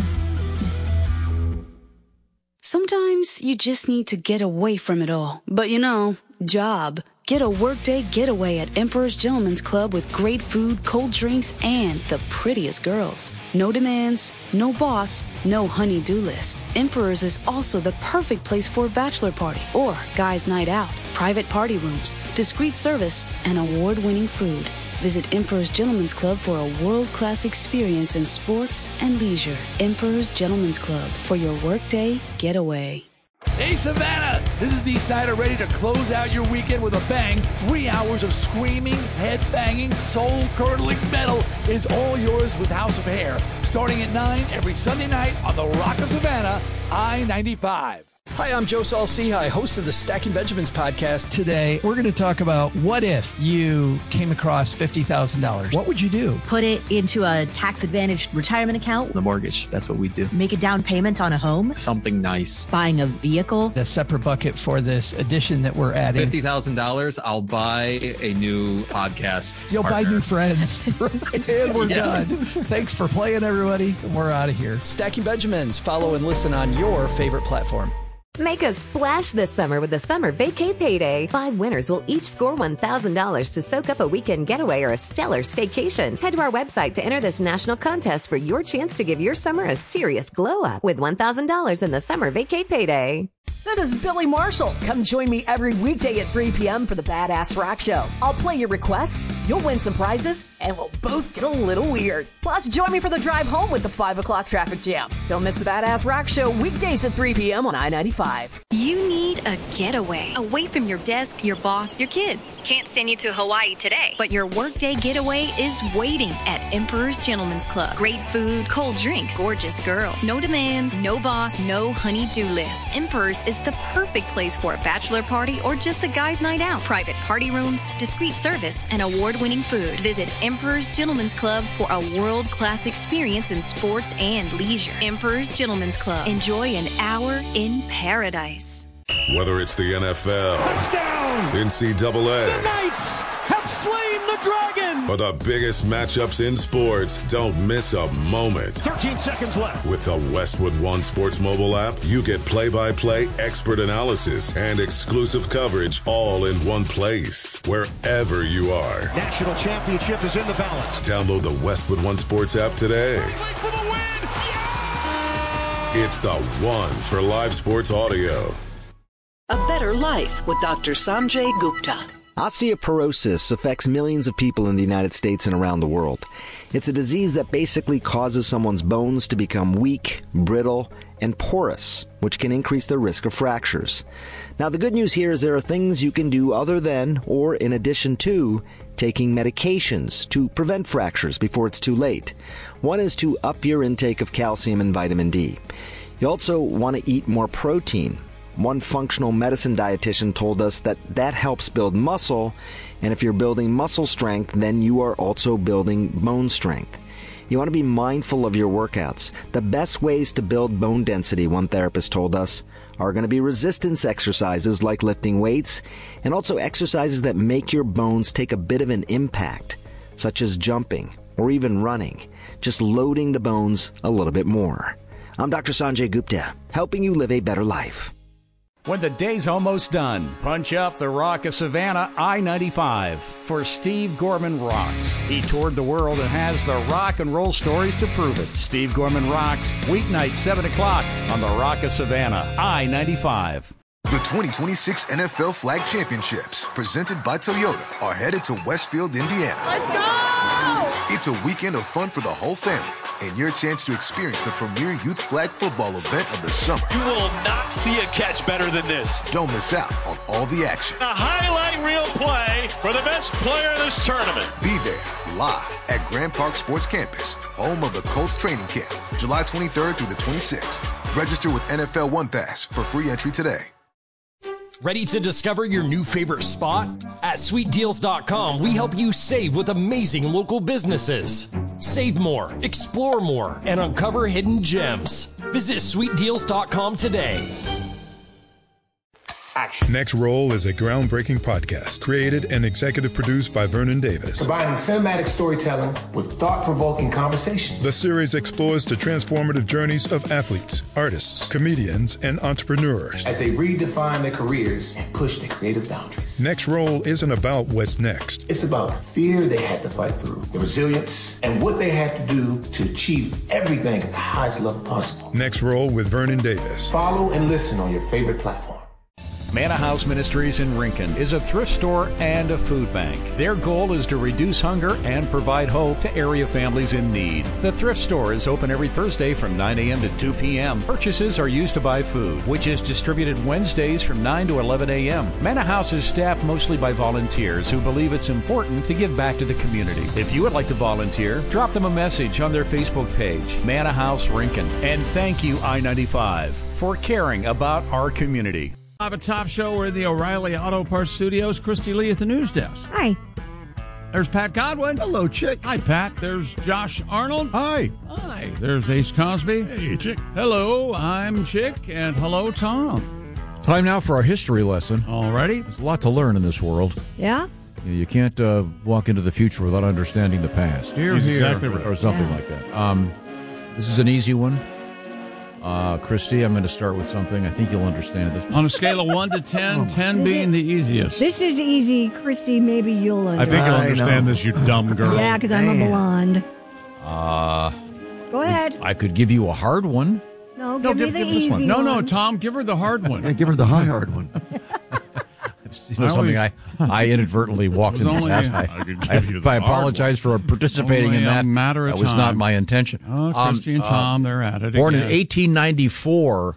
Sometimes you just need to get away from it all. But you know, job. Get a workday getaway at Emperor's Gentleman's Club with great food, cold drinks, and the prettiest girls. No demands, no boss, no honey-do list. Emperor's is also the perfect place for a bachelor party or guys' night out, private party rooms, discreet service, and award-winning food. Visit Emperor's Gentleman's Club for a world-class experience in sports and leisure. Emperor's Gentleman's Club for your workday getaway. Hey, Savannah! This is Dee Snider, ready to close out your weekend with a bang. Three hours of screaming, head-banging, soul-curdling metal is all yours with House of Hair. Starting at nine every Sunday night on the Rock of Savannah, I ninety-five. Hi, I'm Joe Saul-Sehy, host of the Stacking Benjamins podcast. Today, we're going to talk about what if you came across fifty thousand dollars. What would you do? Put it into a tax-advantaged retirement account. The mortgage, that's what we do. Make a down payment on a home. Something nice. Buying a vehicle. A separate bucket for this addition that we're adding. fifty thousand dollars, I'll buy a new podcast You'll partner. buy new friends. And we're Yeah. done. Thanks for playing, everybody. We're out of here. Stacking Benjamins. Follow and listen on your favorite platform. Make a splash this summer with the Summer Vacay Payday. Five winners will each score one thousand dollars to soak up a weekend getaway or a stellar staycation. Head to our website to enter this national contest for your chance to give your summer a serious glow up with one thousand dollars in the Summer Vacay Payday. This is Billy Marshall. Come join me every weekday at three p.m. for the Badass Rock Show. I'll play your requests, you'll win some prizes, and we'll both get a little weird. Plus, join me for the drive home with the five o'clock traffic jam. Don't miss the Badass Rock Show weekdays at three p.m. on I ninety-five. You need a getaway away from your desk, your boss, your kids. Can't send you to Hawaii today, but your workday getaway is waiting at Emperor's Gentleman's Club. Great food, cold drinks, gorgeous girls. No demands, no boss, no honey-do list. Emperor's is the perfect place for a bachelor party or just a guy's night out. Private party rooms, discreet service, and award-winning food. Visit Emperor's Gentleman's Club for a world-class experience in sports and leisure. Emperor's Gentleman's Club. Enjoy an hour in paradise. Whether it's the N F L, touchdown, N C double A, the Knights have slain the dragon, or the biggest matchups in sports, don't miss a moment. thirteen seconds left. With the Westwood One Sports mobile app, you get play-by-play expert analysis and exclusive coverage all in one place, wherever you are. National championship is in the balance. Download the Westwood One Sports app today. For the win. Yeah! It's the one for live sports audio. A Better Life with Doctor Sanjay Gupta. Osteoporosis affects millions of people in the United States and around the world. It's a disease that basically causes someone's bones to become weak, brittle, and porous, which can increase the risk of fractures. Now, the good news here is there are things you can do other than, or in addition to, taking medications to prevent fractures before it's too late. One is to up your intake of calcium and vitamin D. You also want to eat more protein. One functional medicine dietitian told us that that helps build muscle, and if you're building muscle strength, then you are also building bone strength. You want to be mindful of your workouts. The best ways to build bone density, one therapist told us, are going to be resistance exercises like lifting weights, and also exercises that make your bones take a bit of an impact, such as jumping or even running, just loading the bones a little bit more. I'm Doctor Sanjay Gupta, helping you live a better life. When the day's almost done, punch up the Rock of Savannah I ninety-five for Steve Gorman Rocks. He toured the world and has the rock and roll stories to prove it. Steve Gorman Rocks, weeknight seven o'clock on the Rock of Savannah I ninety-five. The twenty twenty-six N F L Flag Championships, presented by Toyota, are headed to Westfield, Indiana. Let's go! It's a weekend of fun for the whole family. and your chance to experience the premier youth flag football event of the summer. You will not see a catch better than this. Don't miss out on all the action. A highlight reel play for the best player in this tournament. Be there live at Grand Park Sports Campus, home of the Colts training camp, July twenty-third through the twenty-sixth. Register with N F L One Pass for free entry today. Ready to discover your new favorite spot? At sweet deals dot com, we help you save with amazing local businesses. Save more, explore more, and uncover hidden gems. Visit sweet deals dot com today. Next Roll is a groundbreaking podcast created and executive produced by Vernon Davis. Combining cinematic storytelling with thought-provoking conversations. The series explores the transformative journeys of athletes, artists, comedians, and entrepreneurs as they redefine their careers and push their creative boundaries. Next Roll isn't about what's next. It's about the fear they had to fight through, the resilience, and what they had to do to achieve everything at the highest level possible. Next Roll with Vernon Davis. Follow and listen on your favorite platform. Manna House Ministries in Rincon is a thrift store and a food bank. Their goal is to reduce hunger and provide hope to area families in need. The thrift store is open every Thursday from nine a.m. to two p.m. Purchases are used to buy food, which is distributed Wednesdays from nine to eleven a.m. Manna House is staffed mostly by volunteers who believe it's important to give back to the community. If you would like to volunteer, drop them a message on their Facebook page, Manna House Rincon. And thank you, I ninety-five, for caring about our community. Have a top show. We're in the O'Reilly Auto Parts Studios. Christy Lee at the news desk. Hi. There's Pat Godwin. Hello, Chick. Hi, Pat. There's Josh Arnold. Hi. Hi. There's Ace Cosby. Hey, Chick. Hello, I'm Chick, and hello, Tom. Time now for our history lesson. Alrighty. There's a lot to learn in this world. Yeah? You, you can't uh, walk into the future without understanding the past. Here, He's here. exactly right. Or something Yeah. like that. Um, this is an easy one. Uh, Christy, I'm going to start with something. I think you'll understand this. On a scale of one to ten, ten being the easiest. This is easy, Christy. Maybe you'll I understand. think you'll I understand know. this, you dumb girl. Yeah, because I'm a Man. blonde. Uh, Go ahead. I could give you a hard one. No, No, give, give- me the give this easy one. No, one. no, Tom, give her the hard one. Yeah, give her the high hard one. You know, I something always- I, I inadvertently walked It was into only- that. I, I could give I, you the I hard apologize for participating Only in a that. matter of that was not time. my intention. Oh, Christy and Um, Tom, uh, they're at it Born again. in eighteen ninety-four,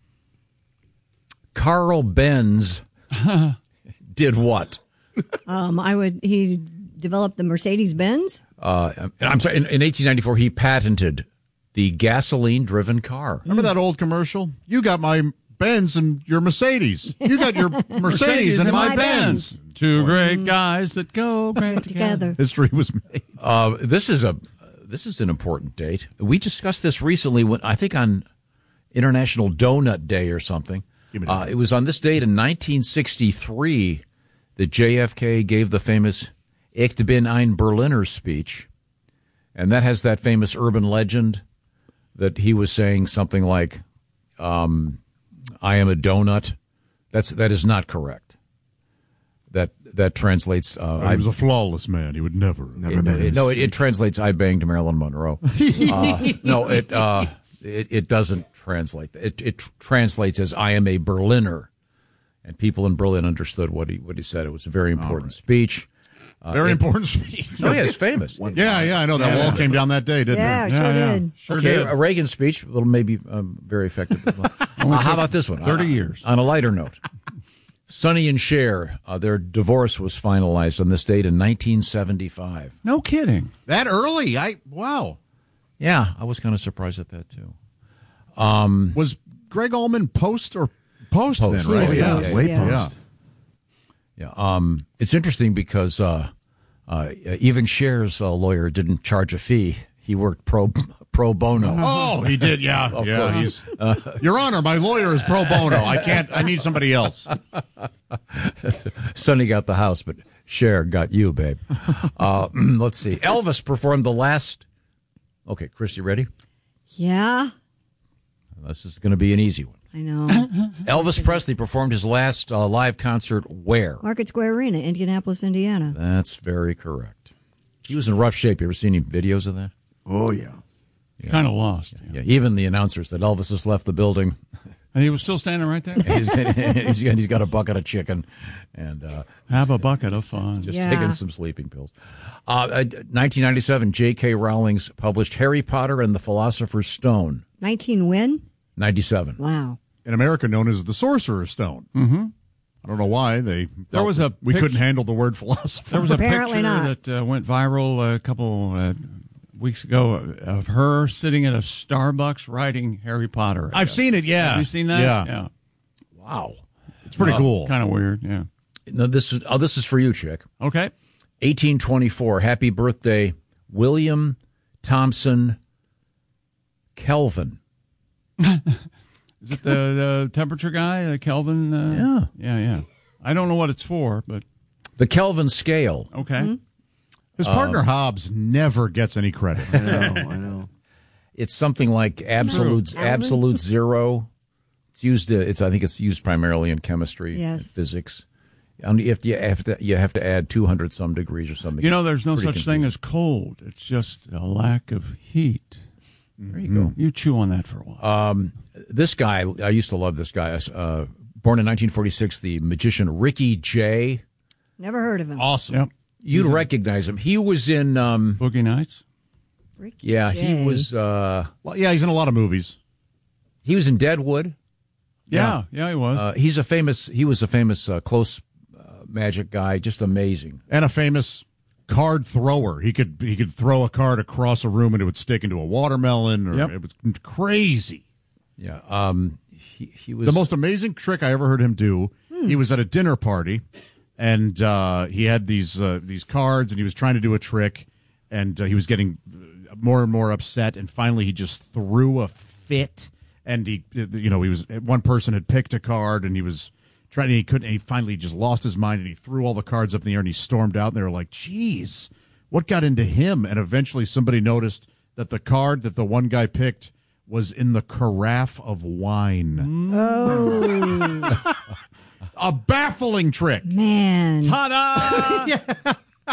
Carl Benz did what? Um, I would. He developed the Mercedes Benz. Uh, I'm sorry. In, in eighteen ninety-four, he patented the gasoline-driven car. Remember that old commercial? You got my Benz and your Mercedes. You got your Mercedes, and my Benz. Two great guys that go great together. History was made. Uh, this is a this is an important date. We discussed this recently when I think on International Donut Day or something. Uh, it was on this date in nineteen sixty-three that J F K gave the famous Ich bin ein Berliner speech, and that has that famous urban legend that he was saying something like, um, "I am a donut." That's that is not correct. That that translates. Uh, he was a flawless man. He would never, never it, it, no, it, it translates. I banged Marilyn Monroe. uh, no, it, uh, it it doesn't translate. It it translates as I am a Berliner, and people in Berlin understood what he what he said. It was a very important speech. Uh, Very it, important speech. Oh yeah, it's famous. yeah, yeah, I know that Yeah. wall came down that day, didn't Yeah, it? it sure did. Sure okay, did. a Reagan speech, well, maybe um, very effective. uh, how about this one? thirty Uh, years. On a lighter note, Sonny and Cher, uh, their divorce was finalized on this date in nineteen seventy-five. No kidding. That early? I wow. Yeah, I was kind of surprised at that too. Um, Was Greg Allman post or post, Post. then? Right? Oh, yeah, yeah, way yeah. post. Yeah, um, it's interesting because uh, uh, even Cher's uh, lawyer didn't charge a fee. He worked pro pro bono. Oh, he did. Yeah, Of yeah. course. He's uh, Your Honor, my lawyer is pro bono. I can't. I need somebody else. Sonny got the house, but Cher got you, babe. Uh, let's see. Elvis performed the last. Okay, Chris, you ready? Yeah, This is going to be an easy one. I know. Elvis Presley performed his last uh, live concert where? Market Square Arena, Indianapolis, Indiana. That's very correct. He was in rough shape. You ever seen any videos of that? Oh, yeah. Yeah. Kind of lost. Yeah, even the announcer said Elvis has left the building. And he was still standing right there? he's, he's, he's got a bucket of chicken. and uh, Have a bucket of fun. Just Yeah. taking some sleeping pills. Uh, nineteen ninety-seven, J K. Rowling published Harry Potter and the Philosopher's Stone. nineteen when? ninety-seven. Wow. In America, known as the Sorcerer's Stone. Mm-hmm. I don't know why they. There was a we pic- couldn't handle the word philosopher. There was a Apparently picture not. that uh, went viral a couple uh, weeks ago of her sitting at a Starbucks writing Harry Potter. I've seen it. Yeah, Have you seen that? Yeah, yeah. Wow. It's pretty Uh, cool. Kind of weird. Yeah. No, this is oh, this is for you, Chick. Okay. eighteen twenty-four. Happy birthday, William Thompson Kelvin. Is it the, the temperature guy, uh, Kelvin? Uh, Yeah. Yeah, yeah. I don't know what it's for, but The Kelvin scale. okay. His partner Hobbs never gets any credit. I know, I know. It's something like absolute Alvin? absolute zero. It's used. To, it's I think it's used primarily in chemistry, Yes. and physics. And you have to, you have to you have to add two hundred some degrees or something. You know, there's no Pretty such thing confusing. as cold. It's just a lack of heat. There you go. You chew on that for a while. Um, this guy, I used to love this guy. Uh, born in nineteen forty-six, the magician Ricky Jay. Never heard of him. Awesome. Yep. You'd recognize him. He was in. Um, Boogie Nights. Ricky yeah, Jay. he was. Uh, Well, yeah, he's in a lot of movies. he was in Deadwood. Yeah, yeah, he was. Uh, he's a famous. He was a famous uh, close uh, magic guy. Just amazing. And a famous card thrower. He could he could throw a card across a room and it would stick into a watermelon. Or Yep. It was crazy. Yeah. Um, he he was The most amazing trick I ever heard him do. He was at a dinner party, and uh, he had these uh, these cards, and he was trying to do a trick, and uh, he was getting more and more upset, and finally he just threw a fit, and he, you know, he was one person had picked a card, and he was trying, and he couldn't, and he finally just lost his mind, and he threw all the cards up in the air, and he stormed out, and they were like, "Geez, what got into him?" And eventually somebody noticed that the card that the one guy picked was in the carafe of wine. Oh, A baffling trick. man. Ta-da!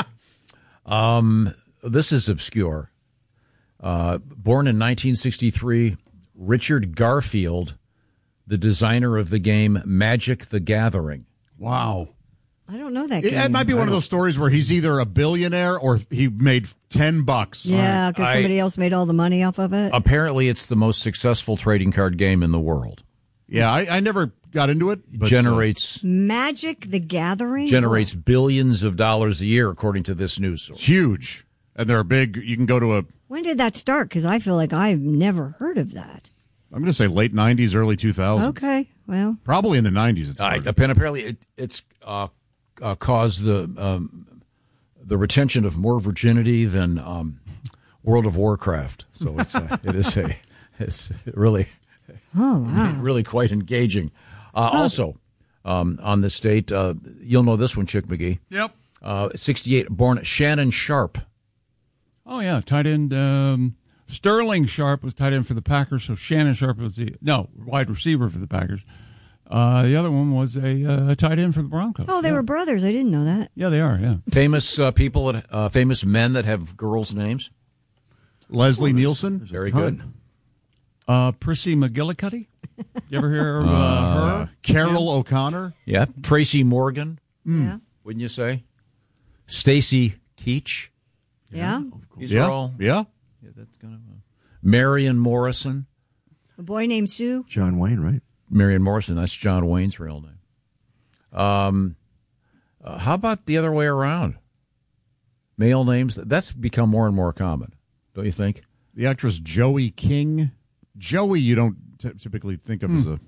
Um, this is obscure. Uh, born in nineteen sixty-three, Richard Garfield, the designer of the game Magic the Gathering. Wow. I don't know that It, game. it might be one of those stories where he's either a billionaire or he made ten bucks. Yeah, because I- somebody else made all the money off of it. Apparently, it's the most successful trading card game in the world. Yeah, I, I never got into it. But, uh, generates Magic the Gathering? generates billions of dollars a year, according to this news source. huge, and they're big. You can go to a. When did that start? Because I feel like I've never heard of that. I'm going to say late nineties, early two thousands. Okay, well. Probably in the nineties. It Uh, started. apparently, it, it's uh, uh, caused the um, the retention of more virginity than um, World of Warcraft. So it's a, it is a it's really Oh, wow. really quite engaging. Uh, also, um, on this date, uh, you'll know this one, Chick McGee. Yep. Uh, sixty-eight, born Shannon Sharp. Oh, yeah. Tight end. Um, Sterling Sharp was tight end for the Packers, so Shannon Sharp was the, no, wide receiver for the Packers. Uh, the other one was a, uh, a tight end for the Broncos. Oh, they yeah. were brothers. I didn't know that. Yeah, they are, yeah. Famous uh, people, that, uh, famous men that have girls' names. Leslie Nielsen. Very good. Uh, Prissy McGillicuddy. You ever hear of uh, Uh, her? Carol O'Connor. Yeah, Tracy Morgan. Yeah. Wouldn't you say? Stacy Keach. Yeah. These Yeah, are all. yeah. Yeah, that's kind of. A, Marion Morrison. A boy named Sue. John Wayne, right? Marion Morrison. That's John Wayne's real name. Um, uh, how about the other way around? Male names. That's become more and more common, don't you think? The actress Joey King. Joey, you don't t- typically think of Hmm. as a,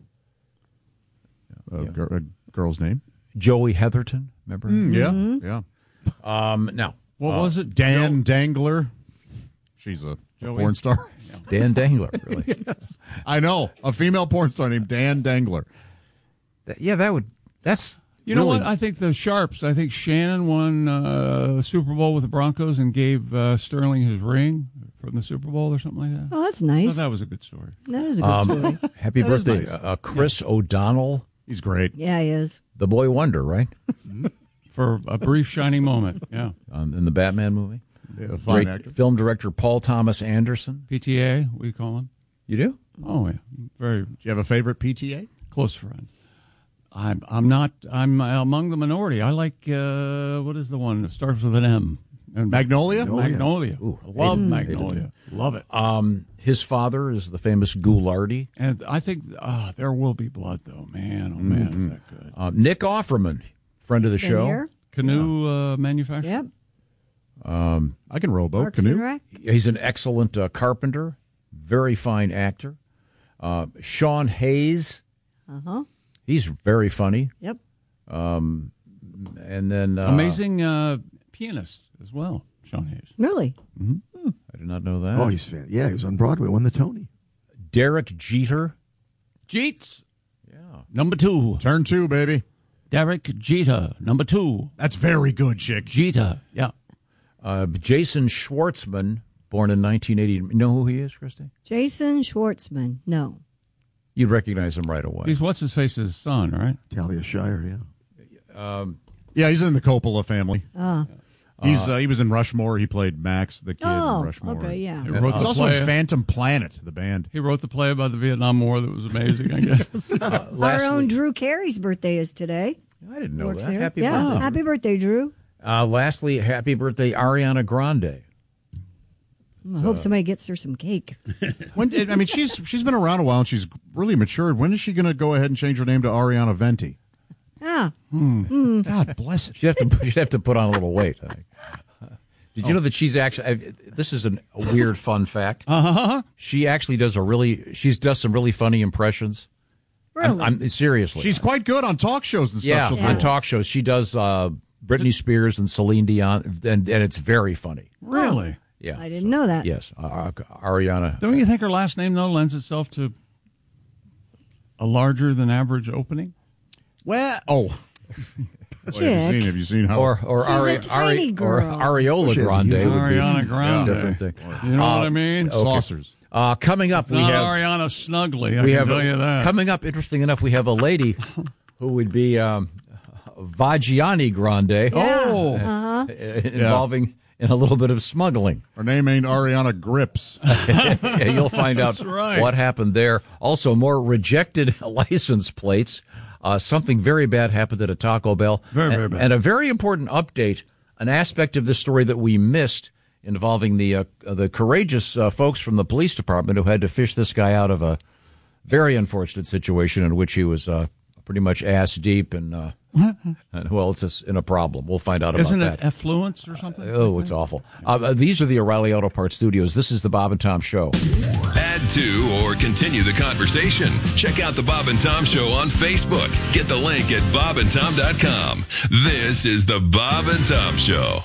a, Yeah. gir- a girl's name. Joey Heatherton. Remember? Mm, yeah, Mm-hmm. yeah. Um, now, What uh, was it? Dan Dangler. She's a, a Joey? porn star. Dan Dangler. Really? Yes, I know a female porn star named Dan Dangler. That- yeah, that would. That's. You know really- what? I think the Sharps, I think Shannon won uh, the Super Bowl with the Broncos and gave uh, Sterling his ring from the Super Bowl or something like that. Oh, that's I nice. thought that was a good story. That is a good Um, story. happy That is birthday, nice. uh, Chris O'Donnell, He's great. Yeah, he is. the boy wonder, right? For a brief shining moment, yeah. Um, in the Batman movie. Yeah, a fine Great actor. film director Paul Thomas Anderson. P T A, we call him. You do? Oh, yeah. Very. Do you have a favorite P T A? Close friend. I'm I'm not, I'm among the minority. I like, uh, what is the one that starts with an M? And Magnolia? Magnolia. Ooh, Love hated- Magnolia. hated it. Love it. Um, his father is the famous Ghoulardi. And I think uh, There Will Be Blood, though. Man, oh, man, Mm-hmm. is that good. Uh, Nick Offerman, friend of the Been show. here. Canoe uh, manufacturer? Yep. Um, I can rowboat, Parks and canoe. Rec. he's an excellent uh, carpenter, very fine actor. Uh, Sean Hayes, Uh-huh. he's very funny. Yep. Um, and then... Uh, Amazing uh, pianist as well, Sean Hayes. Really? I did not know that. Oh, he's fan- yeah, he was on Broadway, won the Tony. Derek Jeter. Jeets. Yeah. Number two. Turn two, baby. Derek Jeter. Number two. That's very good, chick. Jeter. Yeah. Uh, Jason Schwartzman, born in nineteen eighty. You know who he is, Christy? Jason Schwartzman. No. You'd recognize him right away. He's what's his face's son, right? Talia Shire, yeah. Um, Yeah, he's in the Coppola family. Ah. He's uh, he was in Rushmore. He played Max, the kid Oh, in Rushmore. okay, yeah. He He wrote was the also play. in Phantom Planet, the band. He wrote the play about the Vietnam War that was amazing, I guess. uh, Our lastly- own Drew Carey's birthday is today. I didn't know Works that. there. Happy yeah. birthday. Happy birthday, Drew. Uh, lastly, happy birthday, Ariana Grande. I hope somebody gets her some cake. When I mean, she's she's been around a while and she's really matured. When is she going to go ahead and change her name to Ariana Venti? Ah. Hmm. God bless it. She'd have to she'd have to put on a little weight, I think. Did you know that she's actually? I, this is an, a weird fun fact. Uh-huh. She actually does a really. She's does some really funny impressions. Really? I'm, I'm seriously. She's quite good on talk shows and stuff. yeah, she'll do. on talk shows. She does uh, Britney Spears and Celine Dion, and, and it's very funny. Really? Yeah, I didn't know that. yes, uh, Ariana. Don't you think her last name, though, lends itself to a larger than average opening? Well, oh. Boy, have you Chick. seen? Have you seen how? Or or She's a Ari, tiny Ari, or girl. Areola She has a Grande huge- would be Ariana a Grande. different thing. You know Uh, what I mean? okay. Saucers. Uh, coming up, It's we not have Ariana Snuggly, I we can have tell you that. coming up. Interesting enough, we have a lady who would be um, Vagiani Grande. Oh. Uh-huh. involving in a little bit of smuggling. Her name ain't Ariana Grips. You'll find out That's right. what happened there. Also, more rejected license plates. Uh, something very bad happened at a Taco Bell. Very, very and, bad. And a very important update, an aspect of this story that we missed involving the uh, the courageous uh, folks from the police department who had to fish this guy out of a very unfortunate situation in which he was uh, pretty much ass deep and, uh, and well, it's just in a problem. We'll find out Isn't about it that. effluence or something? Oh, it's awful. Uh, uh, these are the O'Reilly Auto Parts Studios. This is the Bob and Tom Show. Add to or continue the conversation. Check out the Bob and Tom Show on Facebook. Get the link at bob and tom dot com. This is the Bob and Tom Show.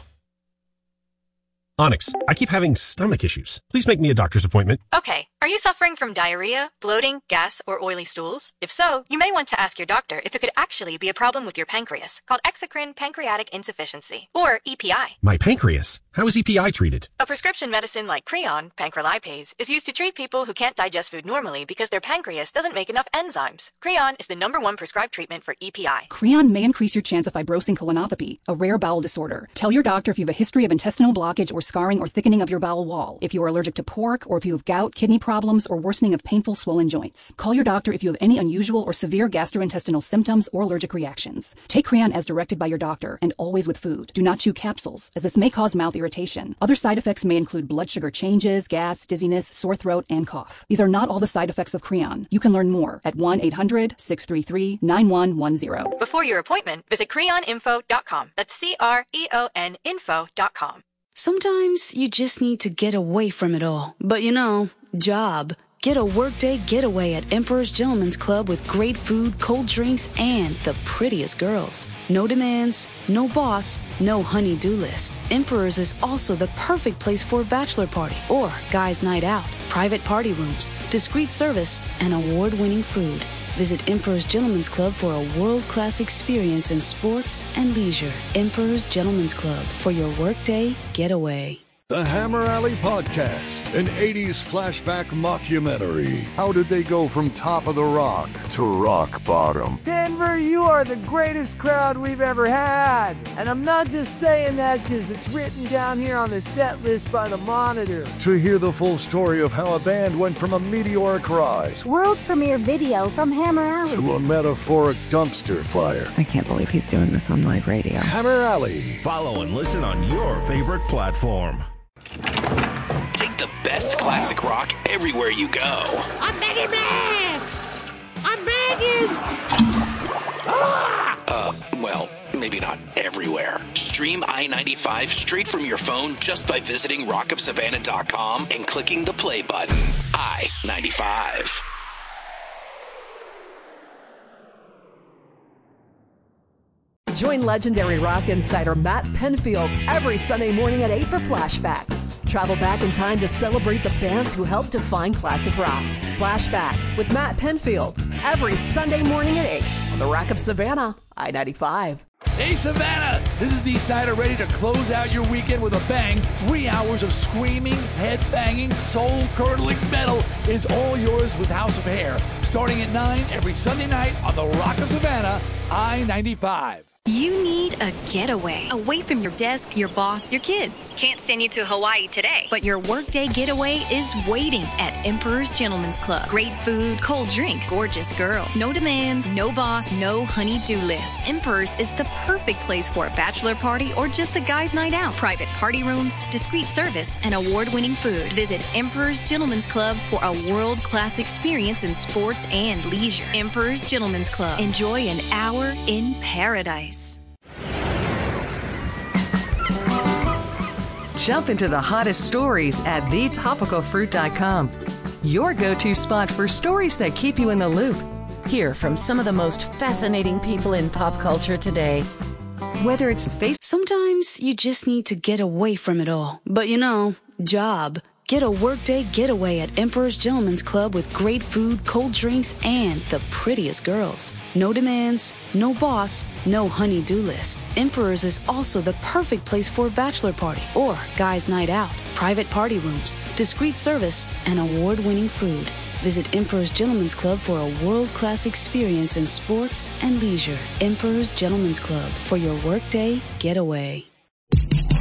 Onyx, I keep having stomach issues. Please make me a doctor's appointment. Okay, are you suffering from diarrhea, bloating, gas, or oily stools? If so, you may want to ask your doctor if it could actually be a problem with your pancreas, called exocrine pancreatic insufficiency, or E P I. My pancreas. How is E P I treated? A prescription medicine like Creon, pancrelipase, is used to treat people who can't digest food normally because their pancreas doesn't make enough enzymes. Creon is the number one prescribed treatment for E P I. Creon may increase your chance of fibrosing colonopathy, a rare bowel disorder. Tell your doctor if you have a history of intestinal blockage or scarring or thickening of your bowel wall, if you are allergic to pork, or if you have gout, kidney problems, or worsening of painful swollen joints. Call your doctor if you have any unusual or severe gastrointestinal symptoms or allergic reactions. Take Creon as directed by your doctor, and always with food. Do not chew capsules, as this may cause mouth irritation. Other side effects may include blood sugar changes, gas, dizziness, sore throat, and cough. These are not all the side effects of Creon. You can learn more at one eight hundred six three three nine one one zero. Before your appointment, visit creon info dot com. That's C R E O N info dot com. Sometimes you just need to get away from it all. But you know, job. Get a workday getaway at Emperor's Gentleman's Club with great food, cold drinks, and the prettiest girls. No demands, no boss, no honey-do list. Emperor's is also the perfect place for a bachelor party or guys' night out. Private party rooms, discreet service, and award-winning food. Visit Emperor's Gentleman's Club for a world-class experience in sports and leisure. Emperor's Gentleman's Club for your workday getaway. The Hammer Alley Podcast, an eighties flashback mockumentary. How did they go from top of the rock to rock bottom? Denver, you are the greatest crowd we've ever had. And I'm not just saying that because it's written down here on the set list by the Monitor. To hear the full story of how a band went from a meteoric rise world premiere video from Hammer Alley to a metaphoric dumpster fire. I can't believe he's doing this on live radio. Hammer Alley. Follow and listen on your favorite platform. Take the best classic rock everywhere you go. I'm begging, man! I'm begging! Ah! Uh, well, maybe not everywhere. Stream I ninety-five straight from your phone just by visiting rock of savannah dot com and clicking the play button. I ninety-five. Join legendary rock insider Matt Penfield every Sunday morning at eight for Flashback. Travel back in time to celebrate the bands who helped define classic rock. Flashback with Matt Penfield every Sunday morning at eight on the Rock of Savannah, I ninety-five. Hey Savannah, this is Dee Snider ready to close out your weekend with a bang. Three hours of screaming, head-banging, soul-curdling metal is all yours with House of Hair. Starting at nine every Sunday night on the Rock of Savannah, I ninety-five. You need a getaway away from your desk, your boss, your kids. Can't send you to Hawaii today, but your workday getaway is waiting at Emperor's Gentleman's Club. Great food, cold drinks, gorgeous girls. No demands, no boss, no honey-do list. Emperor's is the perfect place for a bachelor party or just a guy's night out. Private party rooms, discreet service, and award-winning food. Visit Emperor's Gentleman's Club for a world-class experience in sports and leisure. Emperor's Gentleman's Club. Enjoy an hour in paradise. Jump into the hottest stories at the topical fruit dot com. Your go-to spot for stories that keep you in the loop. Hear from some of the most fascinating people in pop culture today. Whether it's face. Sometimes you just need to get away from it all. But you know, job. Get a workday getaway at Emperor's Gentleman's Club with great food, cold drinks, and the prettiest girls. No demands, no boss, no honey-do list. Emperor's is also the perfect place for a bachelor party or guy's night out. Private party rooms, discreet service, and award-winning food. Visit Emperor's Gentleman's Club for a world-class experience in sports and leisure. Emperor's Gentleman's Club for your workday getaway.